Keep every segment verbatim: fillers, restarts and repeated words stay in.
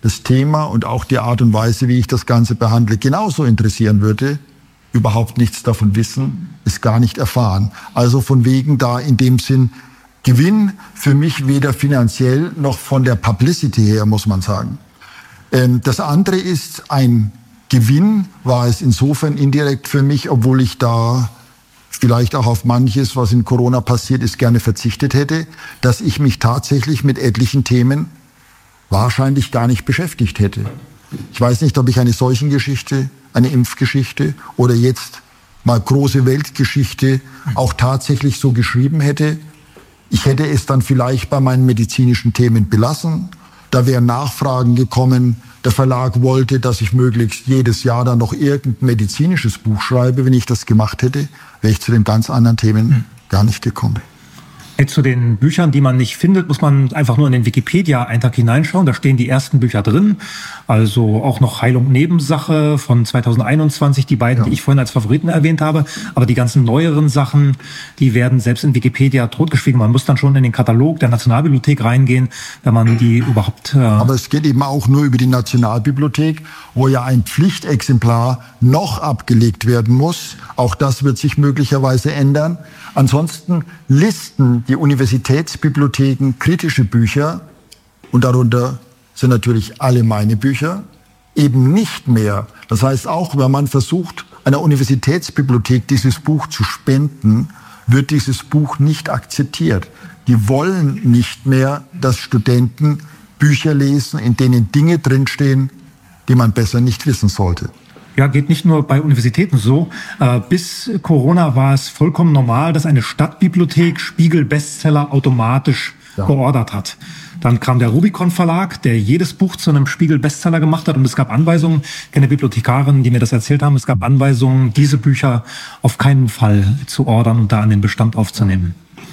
das Thema und auch die Art und Weise, wie ich das Ganze behandle, genauso interessieren würde, überhaupt nichts davon wissen, es gar nicht erfahren. Also von wegen da in dem Sinn Gewinn für mich weder finanziell noch von der Publicity her, muss man sagen. Ähm, das andere ist, ein Gewinn war es insofern indirekt für mich, obwohl ich da vielleicht auch auf manches, was in Corona passiert ist, gerne verzichtet hätte, dass ich mich tatsächlich mit etlichen Themen wahrscheinlich gar nicht beschäftigt hätte. Ich weiß nicht, ob ich eine Seuchengeschichte, eine Impfgeschichte oder jetzt mal große Weltgeschichte auch tatsächlich so geschrieben hätte. Ich hätte es dann vielleicht bei meinen medizinischen Themen belassen. Da wären Nachfragen gekommen. Der Verlag wollte, dass ich möglichst jedes Jahr dann noch irgendein medizinisches Buch schreibe. Wenn ich das gemacht hätte, wäre ich zu den ganz anderen Themen hm. gar nicht gekommen. Zu den Büchern, die man nicht findet, muss man einfach nur in den Wikipedia-Eintrag hineinschauen. Da stehen die ersten Bücher drin. Also auch noch Heilung Nebensache von zweitausendeinundzwanzig, die beiden, ja. die ich vorhin als Favoriten erwähnt habe. Aber die ganzen neueren Sachen, die werden selbst in Wikipedia totgeschwiegen. Man muss dann schon in den Katalog der Nationalbibliothek reingehen, wenn man die überhaupt... Äh Aber es geht eben auch nur über die Nationalbibliothek, wo ja ein Pflichtexemplar noch abgelegt werden muss. Auch das wird sich möglicherweise ändern. Ansonsten listen die Universitätsbibliotheken kritische Bücher, und darunter sind natürlich alle meine Bücher, eben nicht mehr. Das heißt, auch wenn man versucht, einer Universitätsbibliothek dieses Buch zu spenden, wird dieses Buch nicht akzeptiert. Die wollen nicht mehr, dass Studenten Bücher lesen, in denen Dinge drinstehen, die man besser nicht wissen sollte. Ja, geht nicht nur bei Universitäten so. Äh, bis Corona war es vollkommen normal, dass eine Stadtbibliothek Spiegel-Bestseller automatisch ja. geordert hat. Dann kam der Rubicon Verlag, der jedes Buch zu einem Spiegel-Bestseller gemacht hat. Und es gab Anweisungen, ich kenne Bibliothekarinnen, die mir das erzählt haben, es gab Anweisungen, diese Bücher auf keinen Fall zu ordern und da an den Bestand aufzunehmen.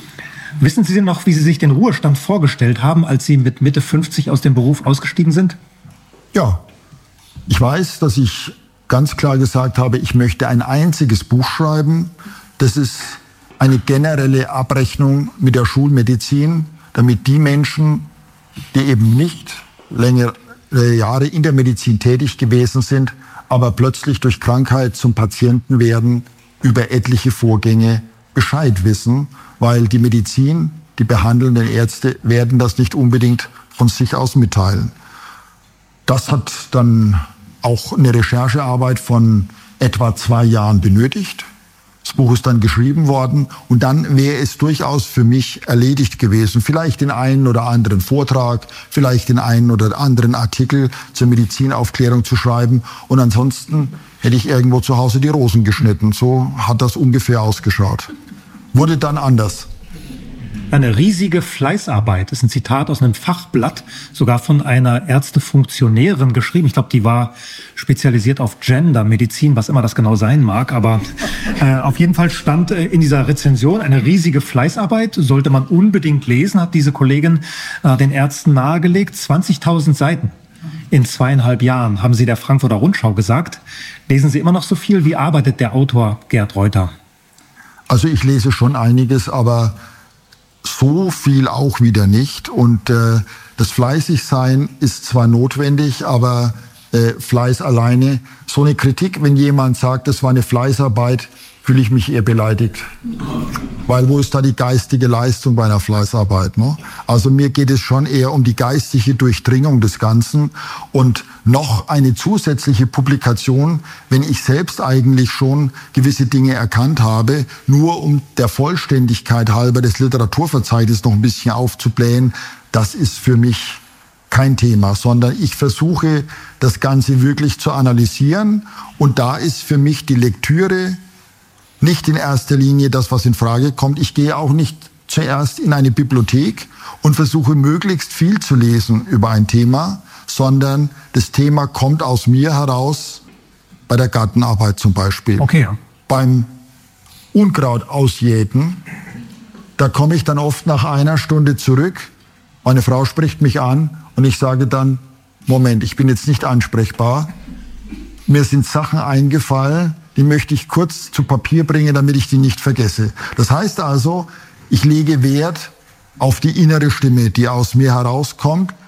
Wissen Sie denn noch, wie Sie sich den Ruhestand vorgestellt haben, als Sie mit Mitte fünfzig aus dem Beruf ausgestiegen sind? Ja, ich weiß, dass ich ganz klar gesagt habe, ich möchte ein einziges Buch schreiben. Das ist eine generelle Abrechnung mit der Schulmedizin, damit die Menschen, die eben nicht längere Jahre in der Medizin tätig gewesen sind, aber plötzlich durch Krankheit zum Patienten werden, über etliche Vorgänge Bescheid wissen, weil die Medizin, die behandelnden Ärzte werden das nicht unbedingt von sich aus mitteilen. Das hat dann auch eine Recherchearbeit von etwa zwei Jahren benötigt. Das Buch ist dann geschrieben worden und dann wäre es durchaus für mich erledigt gewesen, vielleicht den einen oder anderen Vortrag, vielleicht den einen oder anderen Artikel zur Medizinaufklärung zu schreiben und ansonsten hätte ich irgendwo zu Hause die Rosen geschnitten. So hat das ungefähr ausgeschaut. Wurde dann anders. Eine riesige Fleißarbeit ist ein Zitat aus einem Fachblatt, sogar von einer Ärztefunktionärin geschrieben. Ich glaube, die war spezialisiert auf Gendermedizin, was immer das genau sein mag. Aber äh, auf jeden Fall stand äh, in dieser Rezension eine riesige Fleißarbeit. Sollte man unbedingt lesen, hat diese Kollegin äh, den Ärzten nahegelegt. zwanzigtausend Seiten in zweieinhalb Jahren, haben sie der Frankfurter Rundschau gesagt. Lesen Sie immer noch so viel? Wie arbeitet der Autor Gerd Reuter? Also ich lese schon einiges, aber so viel auch wieder nicht. Und äh, das Fleißigsein ist zwar notwendig, aber äh, Fleiß alleine, so eine Kritik, wenn jemand sagt, das war eine Fleißarbeit, fühle ich mich eher beleidigt. Weil wo ist da die geistige Leistung bei einer Fleißarbeit? Ne? Also mir geht es schon eher um die geistige Durchdringung des Ganzen und noch eine zusätzliche Publikation, wenn ich selbst eigentlich schon gewisse Dinge erkannt habe, nur um der Vollständigkeit halber des Literaturverzeichnisses noch ein bisschen aufzublähen, das ist für mich kein Thema, sondern ich versuche, das Ganze wirklich zu analysieren und da ist für mich die Lektüre nicht in erster Linie das, was in Frage kommt. Ich gehe auch nicht zuerst in eine Bibliothek und versuche möglichst viel zu lesen über ein Thema, sondern das Thema kommt aus mir heraus, bei der Gartenarbeit zum Beispiel. Okay. Beim Unkraut ausjäten, da komme ich dann oft nach einer Stunde zurück, meine Frau spricht mich an und ich sage dann, Moment, ich bin jetzt nicht ansprechbar, mir sind Sachen eingefallen, die möchte ich kurz zu Papier bringen, damit ich die nicht vergesse. Das heißt also, ich lege Wert auf die innere Stimme, die aus mir herauskommt.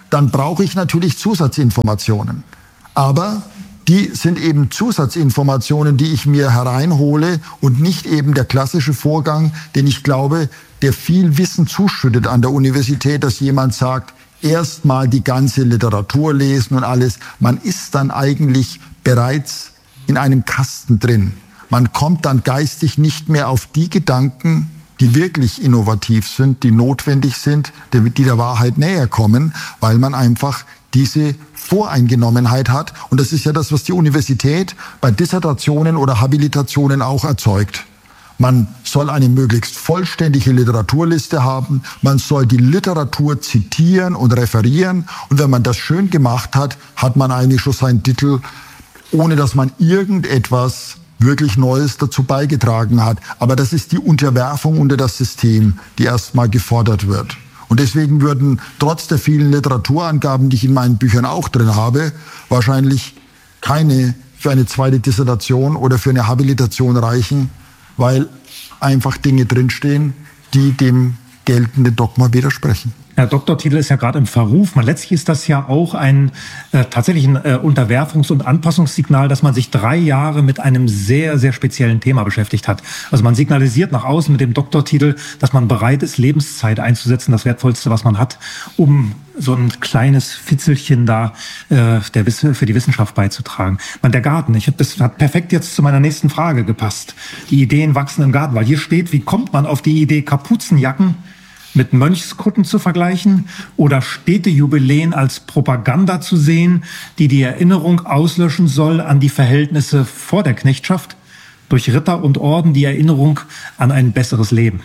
dann brauche ich natürlich Zusatzinformationen. Aber die sind eben Zusatzinformationen, die ich mir hereinhole und nicht eben der klassische Vorgang, den ich glaube, der viel Wissen zuschüttet an der Universität, dass jemand sagt, erst mal die ganze Literatur lesen und alles. Man ist dann eigentlich bereits in einem Kasten drin. Man kommt dann geistig nicht mehr auf die Gedanken, die wirklich innovativ sind, die notwendig sind, die der Wahrheit näher kommen, weil man einfach diese Voreingenommenheit hat. Und das ist ja das, was die Universität bei Dissertationen oder Habilitationen auch erzeugt. Man soll eine möglichst vollständige Literaturliste haben. Man soll die Literatur zitieren und referieren. Und wenn man das schön gemacht hat, hat man eigentlich schon seinen Titel, ohne dass man irgendetwas wirklich Neues dazu beigetragen hat. Aber das ist die Unterwerfung unter das System, die erstmal gefordert wird. Und deswegen würden trotz der vielen Literaturangaben, die ich in meinen Büchern auch drin habe, wahrscheinlich keine für eine zweite Dissertation oder für eine Habilitation reichen, weil einfach Dinge drinstehen, die dem geltenden Dogma widersprechen. Der Doktortitel ist ja gerade im Verruf. Man, letztlich ist das ja auch ein äh, tatsächlich ein äh, Unterwerfungs- und Anpassungssignal, dass man sich drei Jahre mit einem sehr, sehr speziellen Thema beschäftigt hat. Also man signalisiert nach außen mit dem Doktortitel, dass man bereit ist, Lebenszeit einzusetzen, das Wertvollste, was man hat, um so ein kleines Fitzelchen da äh, der Wiss- für die Wissenschaft beizutragen. Man, der Garten, ich hab, das hat perfekt jetzt zu meiner nächsten Frage gepasst. Die Ideen wachsen im Garten, weil hier steht, wie kommt man auf die Idee, Kapuzenjacken mit Mönchskutten zu vergleichen oder Städtejubiläen als Propaganda zu sehen, die die Erinnerung auslöschen soll an die Verhältnisse vor der Knechtschaft, durch Ritter und Orden die Erinnerung an ein besseres Leben.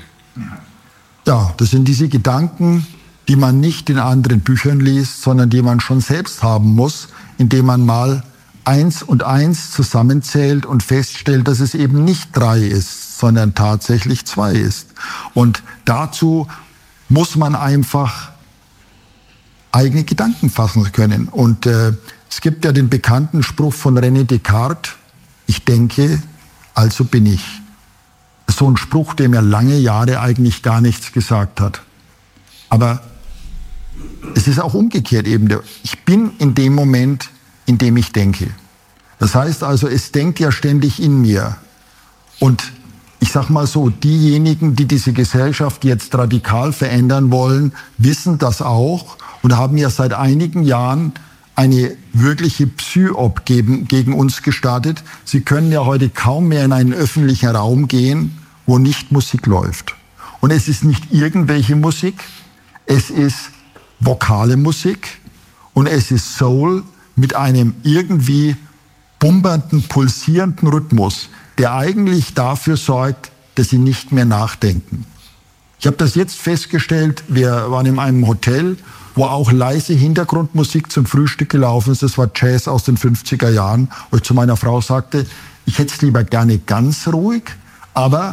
Ja, das sind diese Gedanken, die man nicht in anderen Büchern liest, sondern die man schon selbst haben muss, indem man mal eins und eins zusammenzählt und feststellt, dass es eben nicht drei ist, sondern tatsächlich zwei ist. Und dazu muss man einfach eigene Gedanken fassen können. Und äh, es gibt ja den bekannten Spruch von René Descartes, ich denke, also bin ich. So ein Spruch, der mir lange Jahre eigentlich gar nichts gesagt hat. Aber es ist auch umgekehrt eben. Ich bin in dem Moment, in dem ich denke. Das heißt also, es denkt ja ständig in mir. Und ich sag mal so, diejenigen, die diese Gesellschaft jetzt radikal verändern wollen, wissen das auch und haben ja seit einigen Jahren eine wirkliche Psyop gegen, gegen uns gestartet. Sie können ja heute kaum mehr in einen öffentlichen Raum gehen, wo nicht Musik läuft. Und es ist nicht irgendwelche Musik, es ist vokale Musik und es ist Soul mit einem irgendwie bumpernden, pulsierenden Rhythmus, der eigentlich dafür sorgt, dass sie nicht mehr nachdenken. Ich habe das jetzt festgestellt, wir waren in einem Hotel, wo auch leise Hintergrundmusik zum Frühstück gelaufen ist. Das war Jazz aus den fünfziger Jahren, wo ich zu meiner Frau sagte, ich hätte es lieber gerne ganz ruhig, aber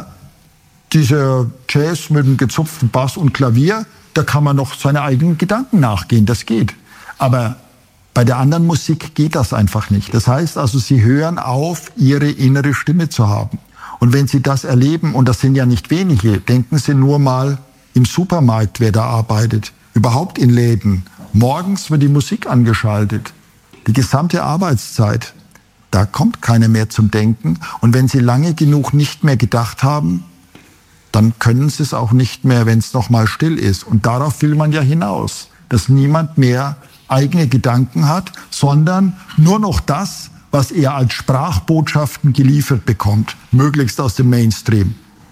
dieser Jazz mit dem gezupften Bass und Klavier, da kann man noch seine eigenen Gedanken nachgehen, das geht. Aber bei der anderen Musik geht das einfach nicht. Das heißt also, sie hören auf, ihre innere Stimme zu haben. Und wenn sie das erleben, und das sind ja nicht wenige, denken Sie nur mal im Supermarkt, wer da arbeitet, überhaupt in Läden. Morgens wird die Musik angeschaltet, die gesamte Arbeitszeit. Da kommt keiner mehr zum Denken. Und wenn Sie lange genug nicht mehr gedacht haben, dann können Sie es auch nicht mehr, wenn es noch mal still ist. Und darauf will man ja hinaus, dass niemand mehr eigene Gedanken hat, sondern nur noch das, was er als Sprachbotschaften geliefert bekommt, möglichst aus dem Mainstream.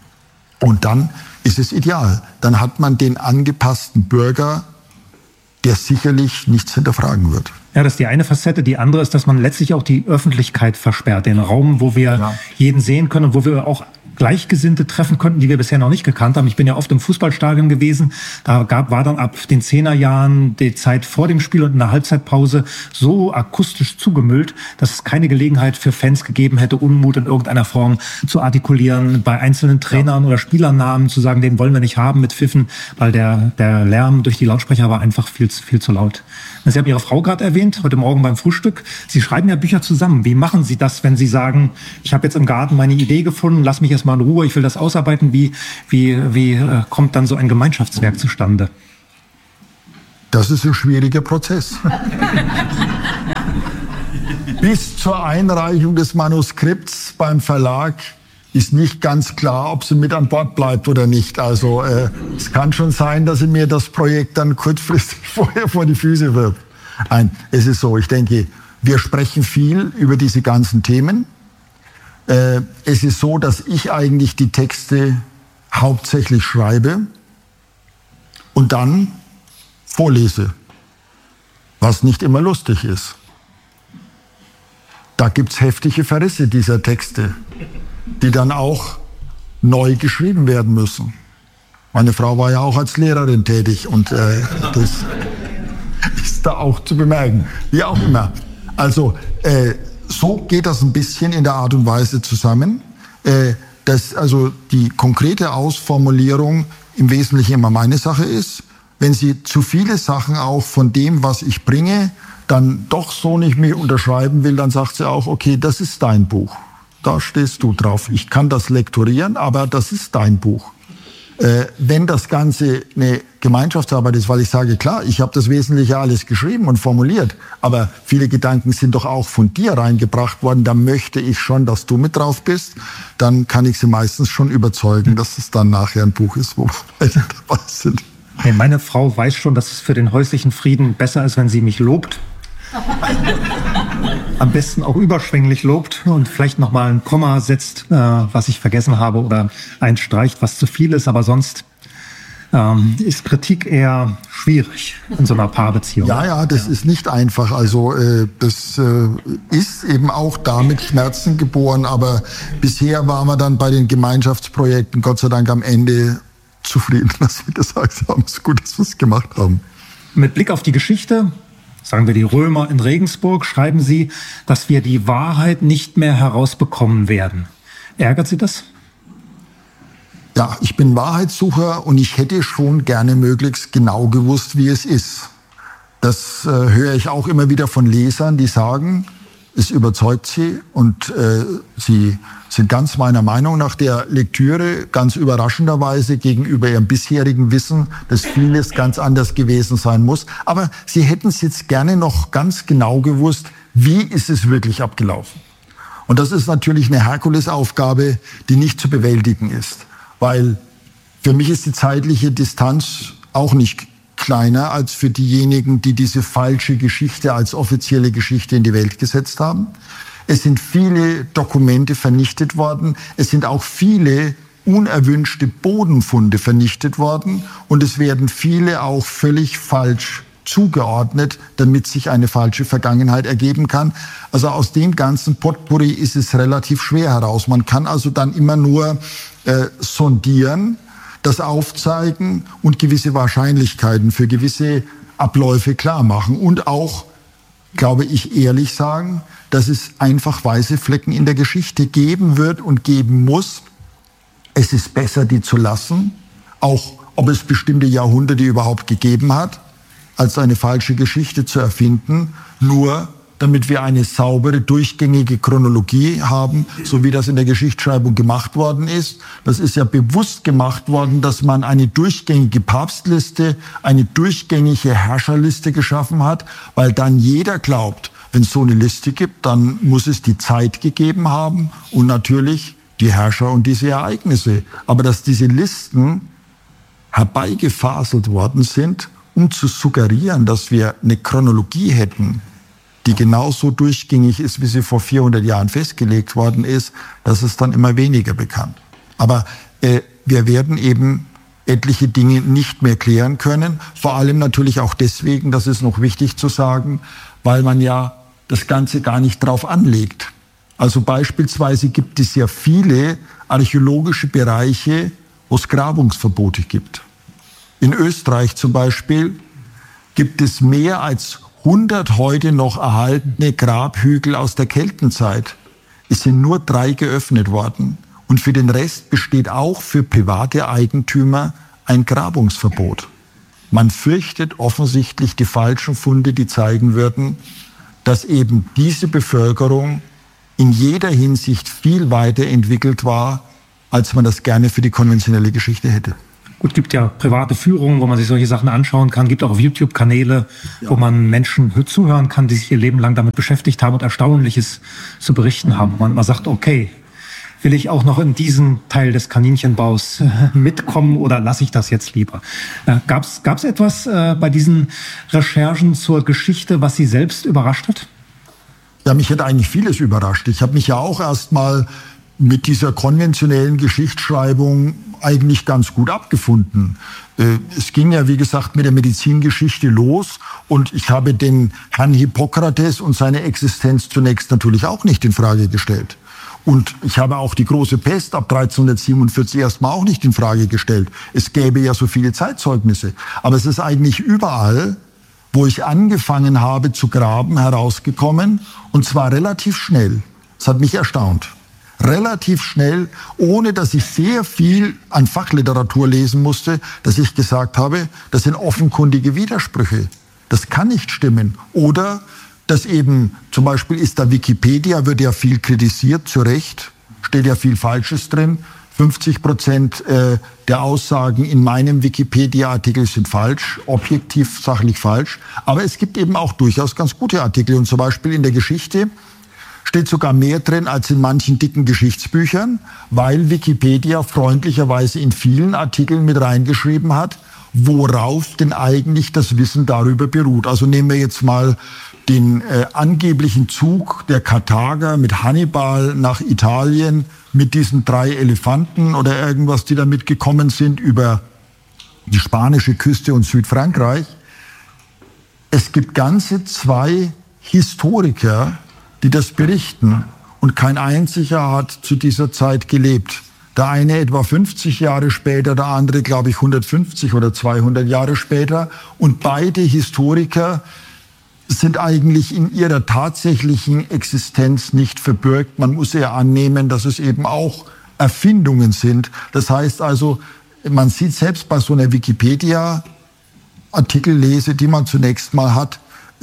Und dann ist es ideal. Dann hat man den angepassten Bürger, der sicherlich nichts hinterfragen wird. Ja, das ist die eine Facette. Die andere ist, dass man letztlich auch die Öffentlichkeit versperrt, den Raum, wo wir ja. jeden sehen können und wo wir auch Gleichgesinnte treffen konnten, die wir bisher noch nicht gekannt haben. Ich bin ja oft im Fußballstadion gewesen. Da gab, war dann ab den Zehnerjahren die Zeit vor dem Spiel und in der Halbzeitpause so akustisch zugemüllt, dass es keine Gelegenheit für Fans gegeben hätte, Unmut in irgendeiner Form zu artikulieren, bei einzelnen Trainern ja. oder Spielernamen zu sagen, den wollen wir nicht haben mit Pfiffen, weil der, der Lärm durch die Lautsprecher war einfach viel, viel zu laut. Sie haben Ihre Frau gerade erwähnt, heute Morgen beim Frühstück. Sie schreiben ja Bücher zusammen. Wie machen Sie das, wenn Sie sagen, ich habe jetzt im Garten meine Idee gefunden, lass mich erst mal in Ruhe, ich will das ausarbeiten. Wie, wie, wie äh, kommt dann so ein Gemeinschaftswerk zustande? Das ist ein schwieriger Prozess. Bis zur Einreichung des Manuskripts beim Verlag ist nicht ganz klar, ob sie mit an Bord bleibt oder nicht. Also äh, es kann schon sein, dass sie mir das Projekt dann kurzfristig vorher vor die Füße wirft. Nein, es ist so, ich denke, wir sprechen viel über diese ganzen Themen. Äh, es ist so, dass ich eigentlich die Texte hauptsächlich schreibe und dann vorlese, was nicht immer lustig ist. Da gibt's heftige Verrisse dieser Texte, die dann auch neu geschrieben werden müssen. Meine Frau war ja auch als Lehrerin tätig und äh, das ist da auch zu bemerken. Wie auch immer. Also äh, so geht das ein bisschen in der Art und Weise zusammen, äh, dass also die konkrete Ausformulierung im Wesentlichen immer meine Sache ist. Wenn sie zu viele Sachen auch von dem, was ich bringe, dann doch so nicht mehr unterschreiben will, dann sagt sie auch, okay, das ist dein Buch. Da stehst du drauf. Ich kann das lektorieren, aber das ist dein Buch. Äh, wenn das Ganze eine Gemeinschaftsarbeit ist, weil ich sage, klar, ich habe das Wesentliche alles geschrieben und formuliert, aber viele Gedanken sind doch auch von dir reingebracht worden, da möchte ich schon, dass du mit drauf bist, dann kann ich sie meistens schon überzeugen, dass es dann nachher ein Buch ist, wo beide dabei sind. Hey, meine Frau weiß schon, dass es für den häuslichen Frieden besser ist, wenn sie mich lobt. Am besten auch überschwänglich lobt und vielleicht noch mal ein Komma setzt, äh, was ich vergessen habe, oder einstreicht, was zu viel ist. Aber sonst ähm, ist Kritik eher schwierig in so einer Paarbeziehung. Ja, ja, das ja. ist nicht einfach. Also äh, das äh, ist eben auch da mit Schmerzen geboren. Aber bisher waren wir dann bei den Gemeinschaftsprojekten Gott sei Dank am Ende zufrieden, dass wir gesagt haben, es ist gut, dass wir es gemacht haben. Mit Blick auf die Geschichte, sagen wir die Römer in Regensburg, schreiben Sie, dass wir die Wahrheit nicht mehr herausbekommen werden. Ärgert Sie das? Ja, ich bin Wahrheitssucher und ich hätte schon gerne möglichst genau gewusst, wie es ist. Das äh, höre ich auch immer wieder von Lesern, die sagen, es überzeugt sie und äh, sie sind ganz meiner Meinung nach der Lektüre ganz überraschenderweise gegenüber ihrem bisherigen Wissen, dass vieles ganz anders gewesen sein muss. Aber sie hätten es jetzt gerne noch ganz genau gewusst, wie ist es wirklich abgelaufen. Und das ist natürlich eine Herkulesaufgabe, die nicht zu bewältigen ist. Weil für mich ist die zeitliche Distanz auch nicht kleiner als für diejenigen, die diese falsche Geschichte als offizielle Geschichte in die Welt gesetzt haben. Es sind viele Dokumente vernichtet worden. Es sind auch viele unerwünschte Bodenfunde vernichtet worden. Und es werden viele auch völlig falsch zugeordnet, damit sich eine falsche Vergangenheit ergeben kann. Also aus dem ganzen Potpourri ist es relativ schwer heraus. Man kann also dann immer nur äh, sondieren, das aufzeigen und gewisse Wahrscheinlichkeiten für gewisse Abläufe klar machen. Und auch, glaube ich, ehrlich sagen, dass es einfach weiße Flecken in der Geschichte geben wird und geben muss. Es ist besser, die zu lassen, auch ob es bestimmte Jahrhunderte überhaupt gegeben hat, als eine falsche Geschichte zu erfinden, nur damit wir eine saubere, durchgängige Chronologie haben, so wie das in der Geschichtsschreibung gemacht worden ist. Das ist ja bewusst gemacht worden, dass man eine durchgängige Papstliste, eine durchgängige Herrscherliste geschaffen hat, weil dann jeder glaubt, wenn es so eine Liste gibt, dann muss es die Zeit gegeben haben und natürlich die Herrscher und diese Ereignisse. Aber dass diese Listen herbeigefaselt worden sind, um zu suggerieren, dass wir eine Chronologie hätten, die genauso durchgängig ist, wie sie vor vierhundert Jahren festgelegt worden ist, das ist dann immer weniger bekannt. Aber äh, wir werden eben etliche Dinge nicht mehr klären können. Vor allem natürlich auch deswegen, das ist noch wichtig zu sagen, weil man ja das Ganze gar nicht drauf anlegt. Also beispielsweise gibt es ja viele archäologische Bereiche, wo es Grabungsverbote gibt. In Österreich zum Beispiel gibt es mehr als hundert heute noch erhaltene Grabhügel aus der Keltenzeit. Es sind nur drei geöffnet worden. Und für den Rest besteht auch für private Eigentümer ein Grabungsverbot. Man fürchtet offensichtlich die falschen Funde, die zeigen würden, dass eben diese Bevölkerung in jeder Hinsicht viel weiter entwickelt war, als man das gerne für die konventionelle Geschichte hätte. Gut, gibt ja private Führungen, wo man sich solche Sachen anschauen kann. Gibt auch auf YouTube-Kanäle, ja, wo man Menschen zuhören kann, die sich ihr Leben lang damit beschäftigt haben und Erstaunliches zu berichten haben. Man, man sagt, okay, will ich auch noch in diesen Teil des Kaninchenbaus äh, mitkommen oder lasse ich das jetzt lieber? Äh, gab's, gab's etwas äh, bei diesen Recherchen zur Geschichte, was Sie selbst überrascht hat? Ja, mich hat eigentlich vieles überrascht. Ich habe mich ja auch erst mal mit dieser konventionellen Geschichtsschreibung eigentlich ganz gut abgefunden. Es ging ja, wie gesagt, mit der Medizingeschichte los und ich habe den Herrn Hippokrates und seine Existenz zunächst natürlich auch nicht in Frage gestellt. Und ich habe auch die große Pest ab dreizehnhundertsiebenundvierzig erstmal auch nicht in Frage gestellt. Es gäbe ja so viele Zeitzeugnisse. Aber es ist eigentlich überall, wo ich angefangen habe zu graben, herausgekommen und zwar relativ schnell. Das hat mich erstaunt. Relativ schnell, ohne dass ich sehr viel an Fachliteratur lesen musste, dass ich gesagt habe, das sind offenkundige Widersprüche. Das kann nicht stimmen. Oder dass eben, zum Beispiel ist da Wikipedia, wird ja viel kritisiert, zu Recht, steht ja viel Falsches drin. fünfzig Prozent der Aussagen in meinem Wikipedia-Artikel sind falsch, objektiv, sachlich falsch. Aber es gibt eben auch durchaus ganz gute Artikel. Und zum Beispiel in der Geschichte steht sogar mehr drin als in manchen dicken Geschichtsbüchern, weil Wikipedia freundlicherweise in vielen Artikeln mit reingeschrieben hat, worauf denn eigentlich das Wissen darüber beruht. Also nehmen wir jetzt mal den äh, angeblichen Zug der Karthager mit Hannibal nach Italien mit diesen drei Elefanten oder irgendwas, die damit gekommen sind über die spanische Küste und Südfrankreich. Es gibt ganze zwei Historiker, die das berichten und kein einziger hat zu dieser Zeit gelebt. Der eine etwa fünfzig Jahre später, der andere, glaube ich, hundertfünfzig oder zweihundert Jahre später. Und beide Historiker sind eigentlich in ihrer tatsächlichen Existenz nicht verbürgt. Man muss ja annehmen, dass es eben auch Erfindungen sind. Das heißt also, man sieht selbst bei so einer Wikipedia-Artikellese, die man zunächst mal hat,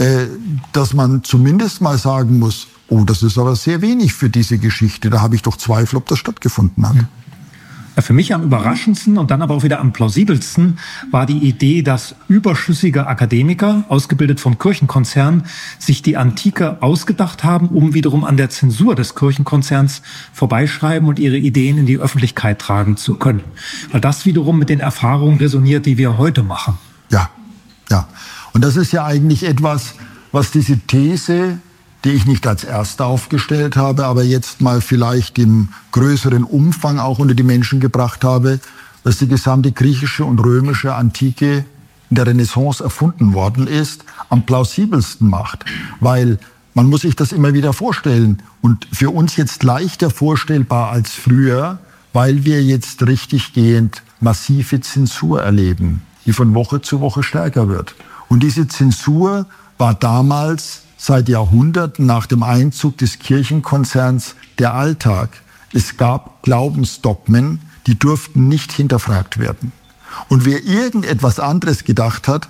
dass man zumindest mal sagen muss, oh, das ist aber sehr wenig für diese Geschichte. Da habe ich doch Zweifel, ob das stattgefunden hat. Ja, für mich am überraschendsten und dann aber auch wieder am plausibelsten war die Idee, dass überschüssige Akademiker, ausgebildet vom Kirchenkonzern, sich die Antike ausgedacht haben, um wiederum an der Zensur des Kirchenkonzerns vorbeischreiben und ihre Ideen in die Öffentlichkeit tragen zu können. Weil das wiederum mit den Erfahrungen resoniert, die wir heute machen. Ja, ja. Und das ist ja eigentlich etwas, was diese These, die ich nicht als erste aufgestellt habe, aber jetzt mal vielleicht im größeren Umfang auch unter die Menschen gebracht habe, dass die gesamte griechische und römische Antike in der Renaissance erfunden worden ist, am plausibelsten macht. Weil man muss sich das immer wieder vorstellen und für uns jetzt leichter vorstellbar als früher, weil wir jetzt richtiggehend massive Zensur erleben, die von Woche zu Woche stärker wird. Und diese Zensur war damals seit Jahrhunderten nach dem Einzug des Kirchenkonzerns der Alltag. Es gab Glaubensdogmen, die durften nicht hinterfragt werden. Und wer irgendetwas anderes gedacht hat,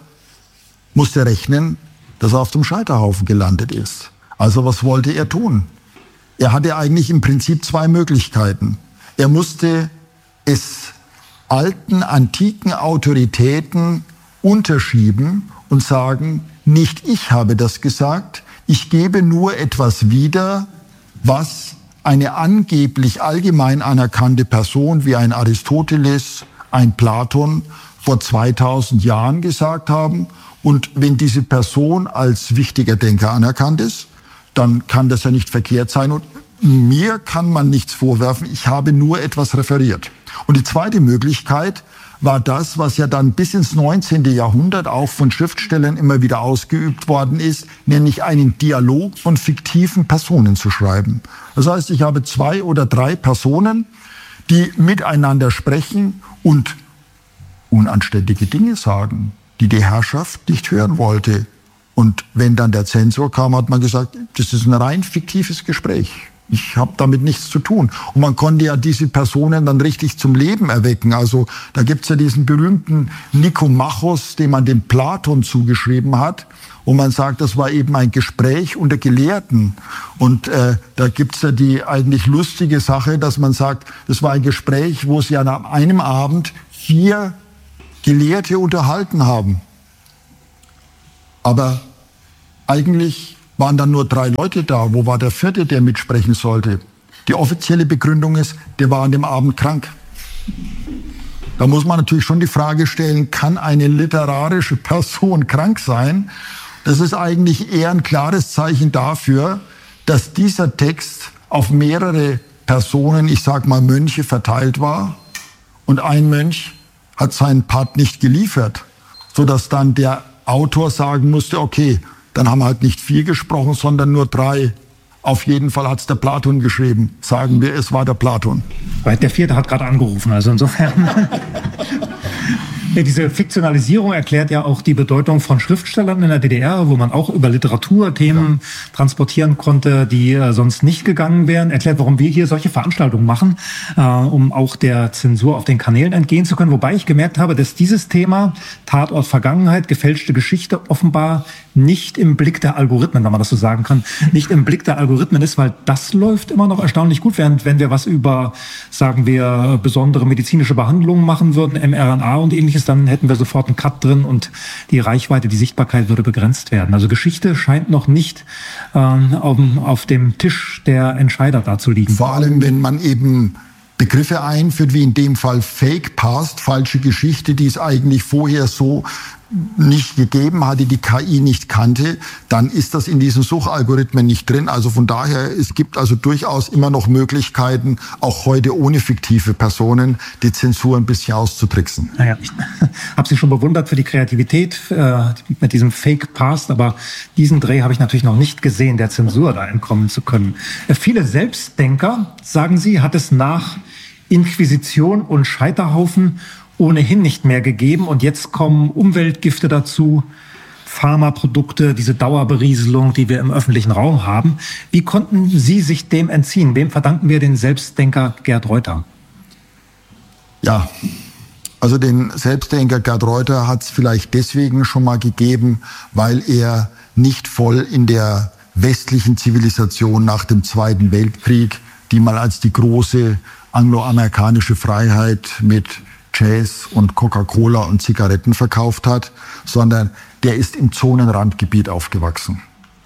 musste rechnen, dass er auf dem Scheiterhaufen gelandet ist. Also was wollte er tun? Er hatte eigentlich im Prinzip zwei Möglichkeiten. Er musste es alten, antiken Autoritäten unterschieben und sagen, nicht ich habe das gesagt, ich gebe nur etwas wieder, was eine angeblich allgemein anerkannte Person wie ein Aristoteles, ein Platon vor zweitausend Jahren gesagt haben. Und wenn diese Person als wichtiger Denker anerkannt ist, dann kann das ja nicht verkehrt sein. Und mir kann man nichts vorwerfen, ich habe nur etwas referiert. Und die zweite Möglichkeit war das, was ja dann bis ins neunzehnte Jahrhundert auch von Schriftstellern immer wieder ausgeübt worden ist, nämlich einen Dialog von fiktiven Personen zu schreiben. Das heißt, ich habe zwei oder drei Personen, die miteinander sprechen und unanständige Dinge sagen, die die Herrschaft nicht hören wollte. Und wenn dann der Zensor kam, hat man gesagt, das ist ein rein fiktives Gespräch. Ich habe damit nichts zu tun. Und man konnte ja diese Personen dann richtig zum Leben erwecken. Also da gibt's ja diesen berühmten Nikomachos, den man dem Platon zugeschrieben hat. Und man sagt, das war eben ein Gespräch unter Gelehrten. Und äh, da gibt's ja die eigentlich lustige Sache, dass man sagt, das war ein Gespräch, wo sie an einem Abend vier Gelehrte unterhalten haben. Aber eigentlich waren dann nur drei Leute da. Wo war der vierte, der mitsprechen sollte? Die offizielle Begründung ist, der war an dem Abend krank. Da muss man natürlich schon die Frage stellen, kann eine literarische Person krank sein? Das ist eigentlich eher ein klares Zeichen dafür, dass dieser Text auf mehrere Personen, ich sag mal Mönche, verteilt war. Und ein Mönch hat seinen Part nicht geliefert, sodass dann der Autor sagen musste, okay, dann haben wir halt nicht vier gesprochen, sondern nur drei. Auf jeden Fall hat es der Platon geschrieben. Sagen wir, es war der Platon. Der vierte hat gerade angerufen, also insofern. Diese Fiktionalisierung erklärt ja auch die Bedeutung von Schriftstellern in der D D R, wo man auch über Literaturthemen ja. transportieren konnte, die äh, sonst nicht gegangen wären. Erklärt, warum wir hier solche Veranstaltungen machen, äh, um auch der Zensur auf den Kanälen entgehen zu können. Wobei ich gemerkt habe, dass dieses Thema Tatort Vergangenheit, gefälschte Geschichte offenbar nicht im Blick der Algorithmen, wenn man das so sagen kann, nicht im Blick der Algorithmen ist, weil das läuft immer noch erstaunlich gut, während wenn wir was über, sagen wir, besondere medizinische Behandlungen machen würden, mRNA und ähnliches, dann hätten wir sofort einen Cut drin und die Reichweite, die Sichtbarkeit würde begrenzt werden. Also Geschichte scheint noch nicht ähm, auf, auf dem Tisch der Entscheider da zu liegen. Vor allem, wenn man eben Begriffe einführt, wie in dem Fall Fake Past, falsche Geschichte, die es eigentlich vorher so nicht gegeben hatte, die K I nicht kannte, dann ist das in diesen Suchalgorithmen nicht drin. Also von daher, es gibt also durchaus immer noch Möglichkeiten, auch heute ohne fiktive Personen, die Zensur ein bisschen auszutricksen. Naja, ich habe Sie schon bewundert für die Kreativität äh, mit diesem Fake Past, aber diesen Dreh habe ich natürlich noch nicht gesehen, der Zensur da entkommen zu können. Äh, viele Selbstdenker, sagen Sie, hat es nach Inquisition und Scheiterhaufen ohnehin nicht mehr gegeben. Und jetzt kommen Umweltgifte dazu, Pharmaprodukte, diese Dauerberieselung, die wir im öffentlichen Raum haben. Wie konnten Sie sich dem entziehen? Wem verdanken wir den Selbstdenker Gerd Reuter? Ja, also den Selbstdenker Gerd Reuter hat es vielleicht deswegen schon mal gegeben, weil er nicht voll in der westlichen Zivilisation nach dem Zweiten Weltkrieg, die mal als die große angloamerikanische Freiheit mit Jazz und Coca-Cola und Zigaretten verkauft hat, sondern der ist im Zonenrandgebiet aufgewachsen.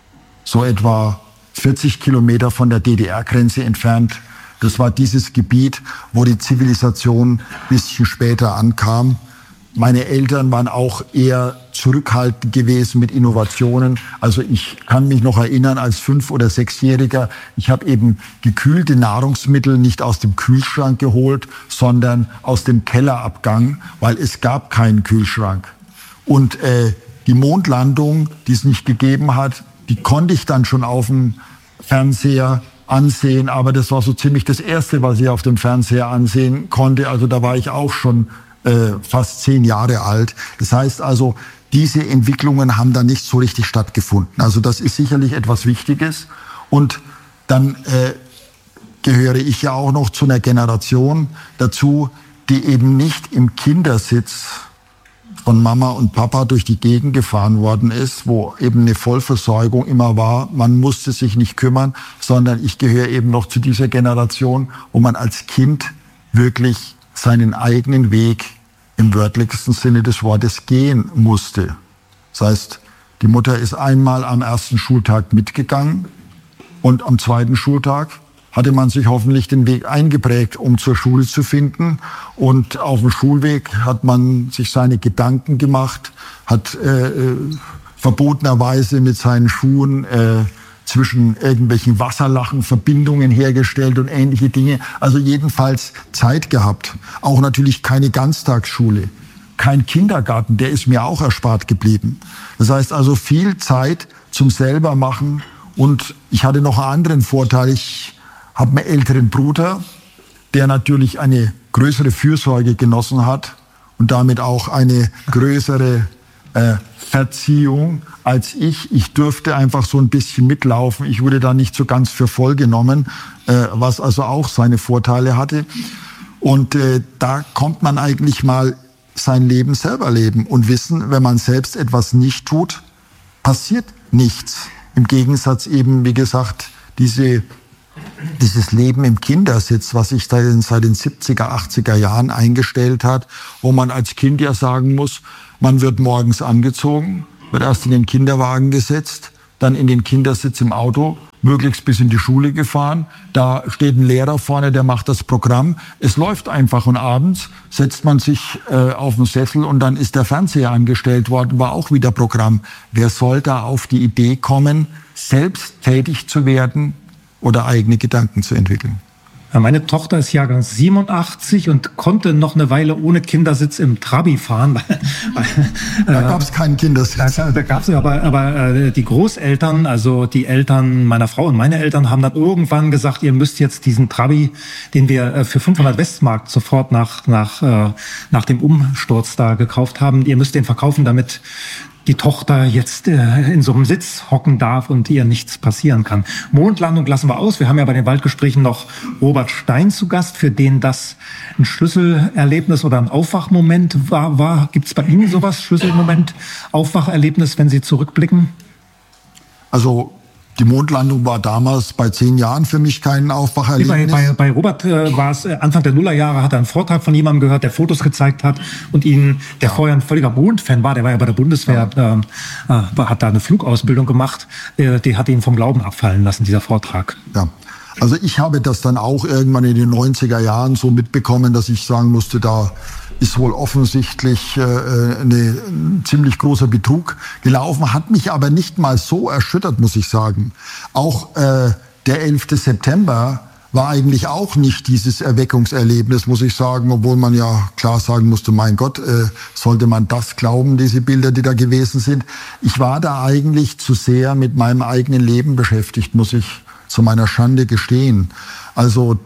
So etwa vierzig Kilometer von der D D R-Grenze entfernt. Das war dieses Gebiet, wo die Zivilisation ein bisschen später ankam. Meine Eltern waren auch eher zurückhaltend gewesen mit Innovationen. Also ich kann mich noch erinnern, als Fünf- oder Sechsjähriger, ich habe eben gekühlte Nahrungsmittel nicht aus dem Kühlschrank geholt, sondern aus dem Kellerabgang, weil es gab keinen Kühlschrank. Und äh, die Mondlandung, die es nicht gegeben hat, die konnte ich dann schon auf dem Fernseher ansehen. Aber das war so ziemlich das Erste, was ich auf dem Fernseher ansehen konnte. Also da war ich auch schon fast zehn Jahre alt. Das heißt also, diese Entwicklungen haben da nicht so richtig stattgefunden. Also das ist sicherlich etwas Wichtiges. Und dann äh, gehöre ich ja auch noch zu einer Generation dazu, die eben nicht im Kindersitz von Mama und Papa durch die Gegend gefahren worden ist, wo eben eine Vollversorgung immer war. Man musste sich nicht kümmern, sondern ich gehöre eben noch zu dieser Generation, wo man als Kind wirklich seinen eigenen Weg im wörtlichsten Sinne des Wortes gehen musste. Das heißt, die Mutter ist einmal am ersten Schultag mitgegangen und am zweiten Schultag hatte man sich hoffentlich den Weg eingeprägt, um zur Schule zu finden. Und auf dem Schulweg hat man sich seine Gedanken gemacht, hat äh, verbotenerweise mit seinen Schuhen äh, zwischen irgendwelchen Wasserlachen Verbindungen hergestellt und ähnliche Dinge. Also jedenfalls Zeit gehabt. Auch natürlich keine Ganztagsschule, kein Kindergarten, der ist mir auch erspart geblieben. Das heißt also viel Zeit zum Selbermachen. Und ich hatte noch einen anderen Vorteil. Ich habe einen älteren Bruder, der natürlich eine größere Fürsorge genossen hat und damit auch eine größere äh, Verziehung als ich. Ich durfte einfach so ein bisschen mitlaufen. Ich wurde da nicht so ganz für voll genommen, äh, was also auch seine Vorteile hatte. Und äh, da kommt man eigentlich mal sein Leben selber leben und wissen, wenn man selbst etwas nicht tut, passiert nichts. Im Gegensatz eben, wie gesagt, diese dieses Leben im Kindersitz, was sich seit den siebziger, achtziger Jahren eingestellt hat, wo man als Kind ja sagen muss, man wird morgens angezogen, wird erst in den Kinderwagen gesetzt, dann in den Kindersitz im Auto, möglichst bis in die Schule gefahren. Da steht ein Lehrer vorne, der macht das Programm. Es läuft einfach und abends setzt man sich äh, auf den Sessel und dann ist der Fernseher angestellt worden, war auch wieder Programm. Wer soll da auf die Idee kommen, selbst tätig zu werden oder eigene Gedanken zu entwickeln? Ja, meine Tochter ist Jahrgang siebenundachtzig und konnte noch eine Weile ohne Kindersitz im Trabi fahren. Da gab es keinen Kindersitz. Da, da gab es aber, aber äh, die Großeltern, also die Eltern meiner Frau und meine Eltern haben dann irgendwann gesagt, ihr müsst jetzt diesen Trabi, den wir äh, für fünfhundert Westmark sofort nach, nach, äh, nach dem Umsturz da gekauft haben, ihr müsst den verkaufen, damit die Tochter jetzt äh, in so einem Sitz hocken darf und ihr nichts passieren kann. Mondlandung lassen wir aus. Wir haben ja bei den Waldgesprächen noch Robert Stein zu Gast, für den das ein Schlüsselerlebnis oder ein Aufwachmoment war. war. Gibt es bei Ihnen sowas, Schlüsselmoment, Aufwacherlebnis, wenn Sie zurückblicken? Also die Mondlandung war damals bei zehn Jahren für mich kein Aufwacherlebnis. Bei, bei, bei Robert äh, war es äh, Anfang der Nullerjahre, hat er einen Vortrag von jemandem gehört, der Fotos gezeigt hat und ihn, der ja. vorher ein völliger Mondfan war, der war ja bei der Bundeswehr, ja. äh, äh, hat da eine Flugausbildung gemacht, äh, die hat ihn vom Glauben abfallen lassen, dieser Vortrag. Ja. Also ich habe das dann auch irgendwann in den neunziger Jahren so mitbekommen, dass ich sagen musste, da ist wohl offensichtlich äh, eine, ein ziemlich großer Betrug gelaufen, hat mich aber nicht mal so erschüttert, muss ich sagen. Auch äh, der elfte September war eigentlich auch nicht dieses Erweckungserlebnis, muss ich sagen, obwohl man ja klar sagen musste, mein Gott, äh, sollte man das glauben, diese Bilder, die da gewesen sind. Ich war da eigentlich zu sehr mit meinem eigenen Leben beschäftigt, muss ich zu meiner Schande gestehen. Also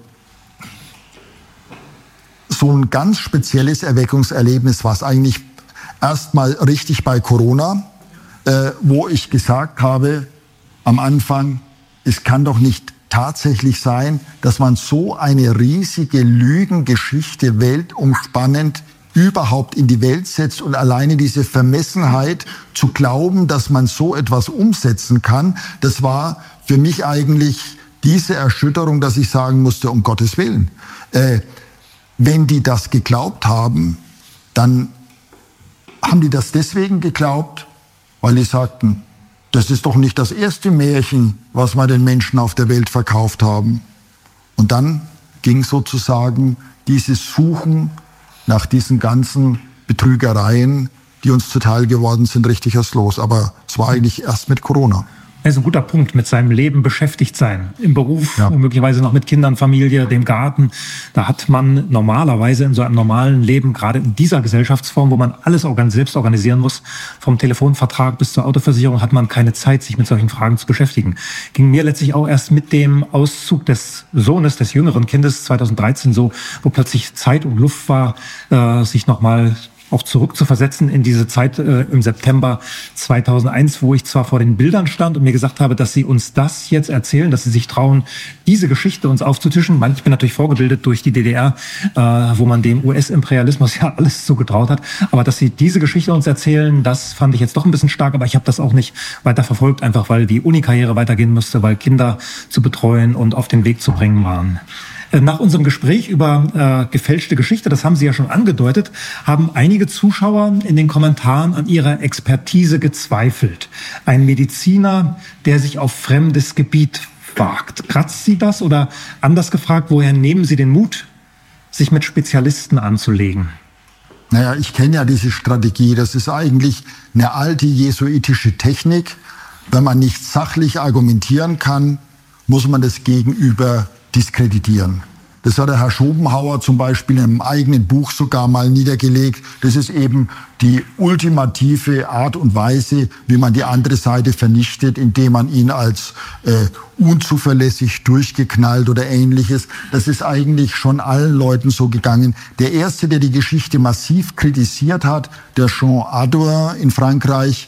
so ein ganz spezielles Erweckungserlebnis war es eigentlich erstmal richtig bei Corona, äh, wo ich gesagt habe am Anfang, es kann doch nicht tatsächlich sein, dass man so eine riesige Lügengeschichte weltumspannend überhaupt in die Welt setzt und alleine diese Vermessenheit zu glauben, dass man so etwas umsetzen kann, das war für mich eigentlich diese Erschütterung, dass ich sagen musste, um Gottes Willen, äh, wenn die das geglaubt haben, dann haben die das deswegen geglaubt, weil die sagten, das ist doch nicht das erste Märchen, was wir den Menschen auf der Welt verkauft haben. Und dann ging sozusagen dieses Suchen nach diesen ganzen Betrügereien, die uns zuteil geworden sind, richtig erst los. Aber es war eigentlich erst mit Corona. Das ist ein guter Punkt, mit seinem Leben beschäftigt sein. Im Beruf, ja. möglicherweise noch mit Kindern, Familie, dem Garten. Da hat man normalerweise in so einem normalen Leben, gerade in dieser Gesellschaftsform, wo man alles selbst organisieren muss, vom Telefonvertrag bis zur Autoversicherung, hat man keine Zeit, sich mit solchen Fragen zu beschäftigen. Ging mir letztlich auch erst mit dem Auszug des Sohnes, des jüngeren Kindes zweitausenddreizehn so, wo plötzlich Zeit und Luft war, äh, sich nochmal auch zurückzuversetzen in diese Zeit äh, im September zweitausendeins, wo ich zwar vor den Bildern stand und mir gesagt habe, dass sie uns das jetzt erzählen, dass sie sich trauen, diese Geschichte uns aufzutischen. Ich bin natürlich vorgebildet durch die D D R, äh, wo man dem U S-Imperialismus ja alles zugetraut hat. Aber dass sie diese Geschichte uns erzählen, das fand ich jetzt doch ein bisschen stark. Aber ich habe das auch nicht weiter verfolgt, einfach weil die Uni-Karriere weitergehen musste, weil Kinder zu betreuen und auf den Weg zu bringen waren. Nach unserem Gespräch über äh, gefälschte Geschichte, das haben Sie ja schon angedeutet, haben einige Zuschauer in den Kommentaren an ihrer Expertise gezweifelt. Ein Mediziner, der sich auf fremdes Gebiet wagt. Kratzt Sie das oder anders gefragt, woher nehmen Sie den Mut, sich mit Spezialisten anzulegen? Naja, ich kenne ja diese Strategie. Das ist eigentlich eine alte jesuitische Technik. Wenn man nicht sachlich argumentieren kann, muss man das Gegenüber diskreditieren. Das hat der Herr Schopenhauer zum Beispiel in einem eigenen Buch sogar mal niedergelegt. Das ist eben die ultimative Art und Weise, wie man die andere Seite vernichtet, indem man ihn als äh, unzuverlässig, durchgeknallt oder Ähnliches. Das ist eigentlich schon allen Leuten so gegangen. Der erste, der die Geschichte massiv kritisiert hat, der Jean Adour in Frankreich,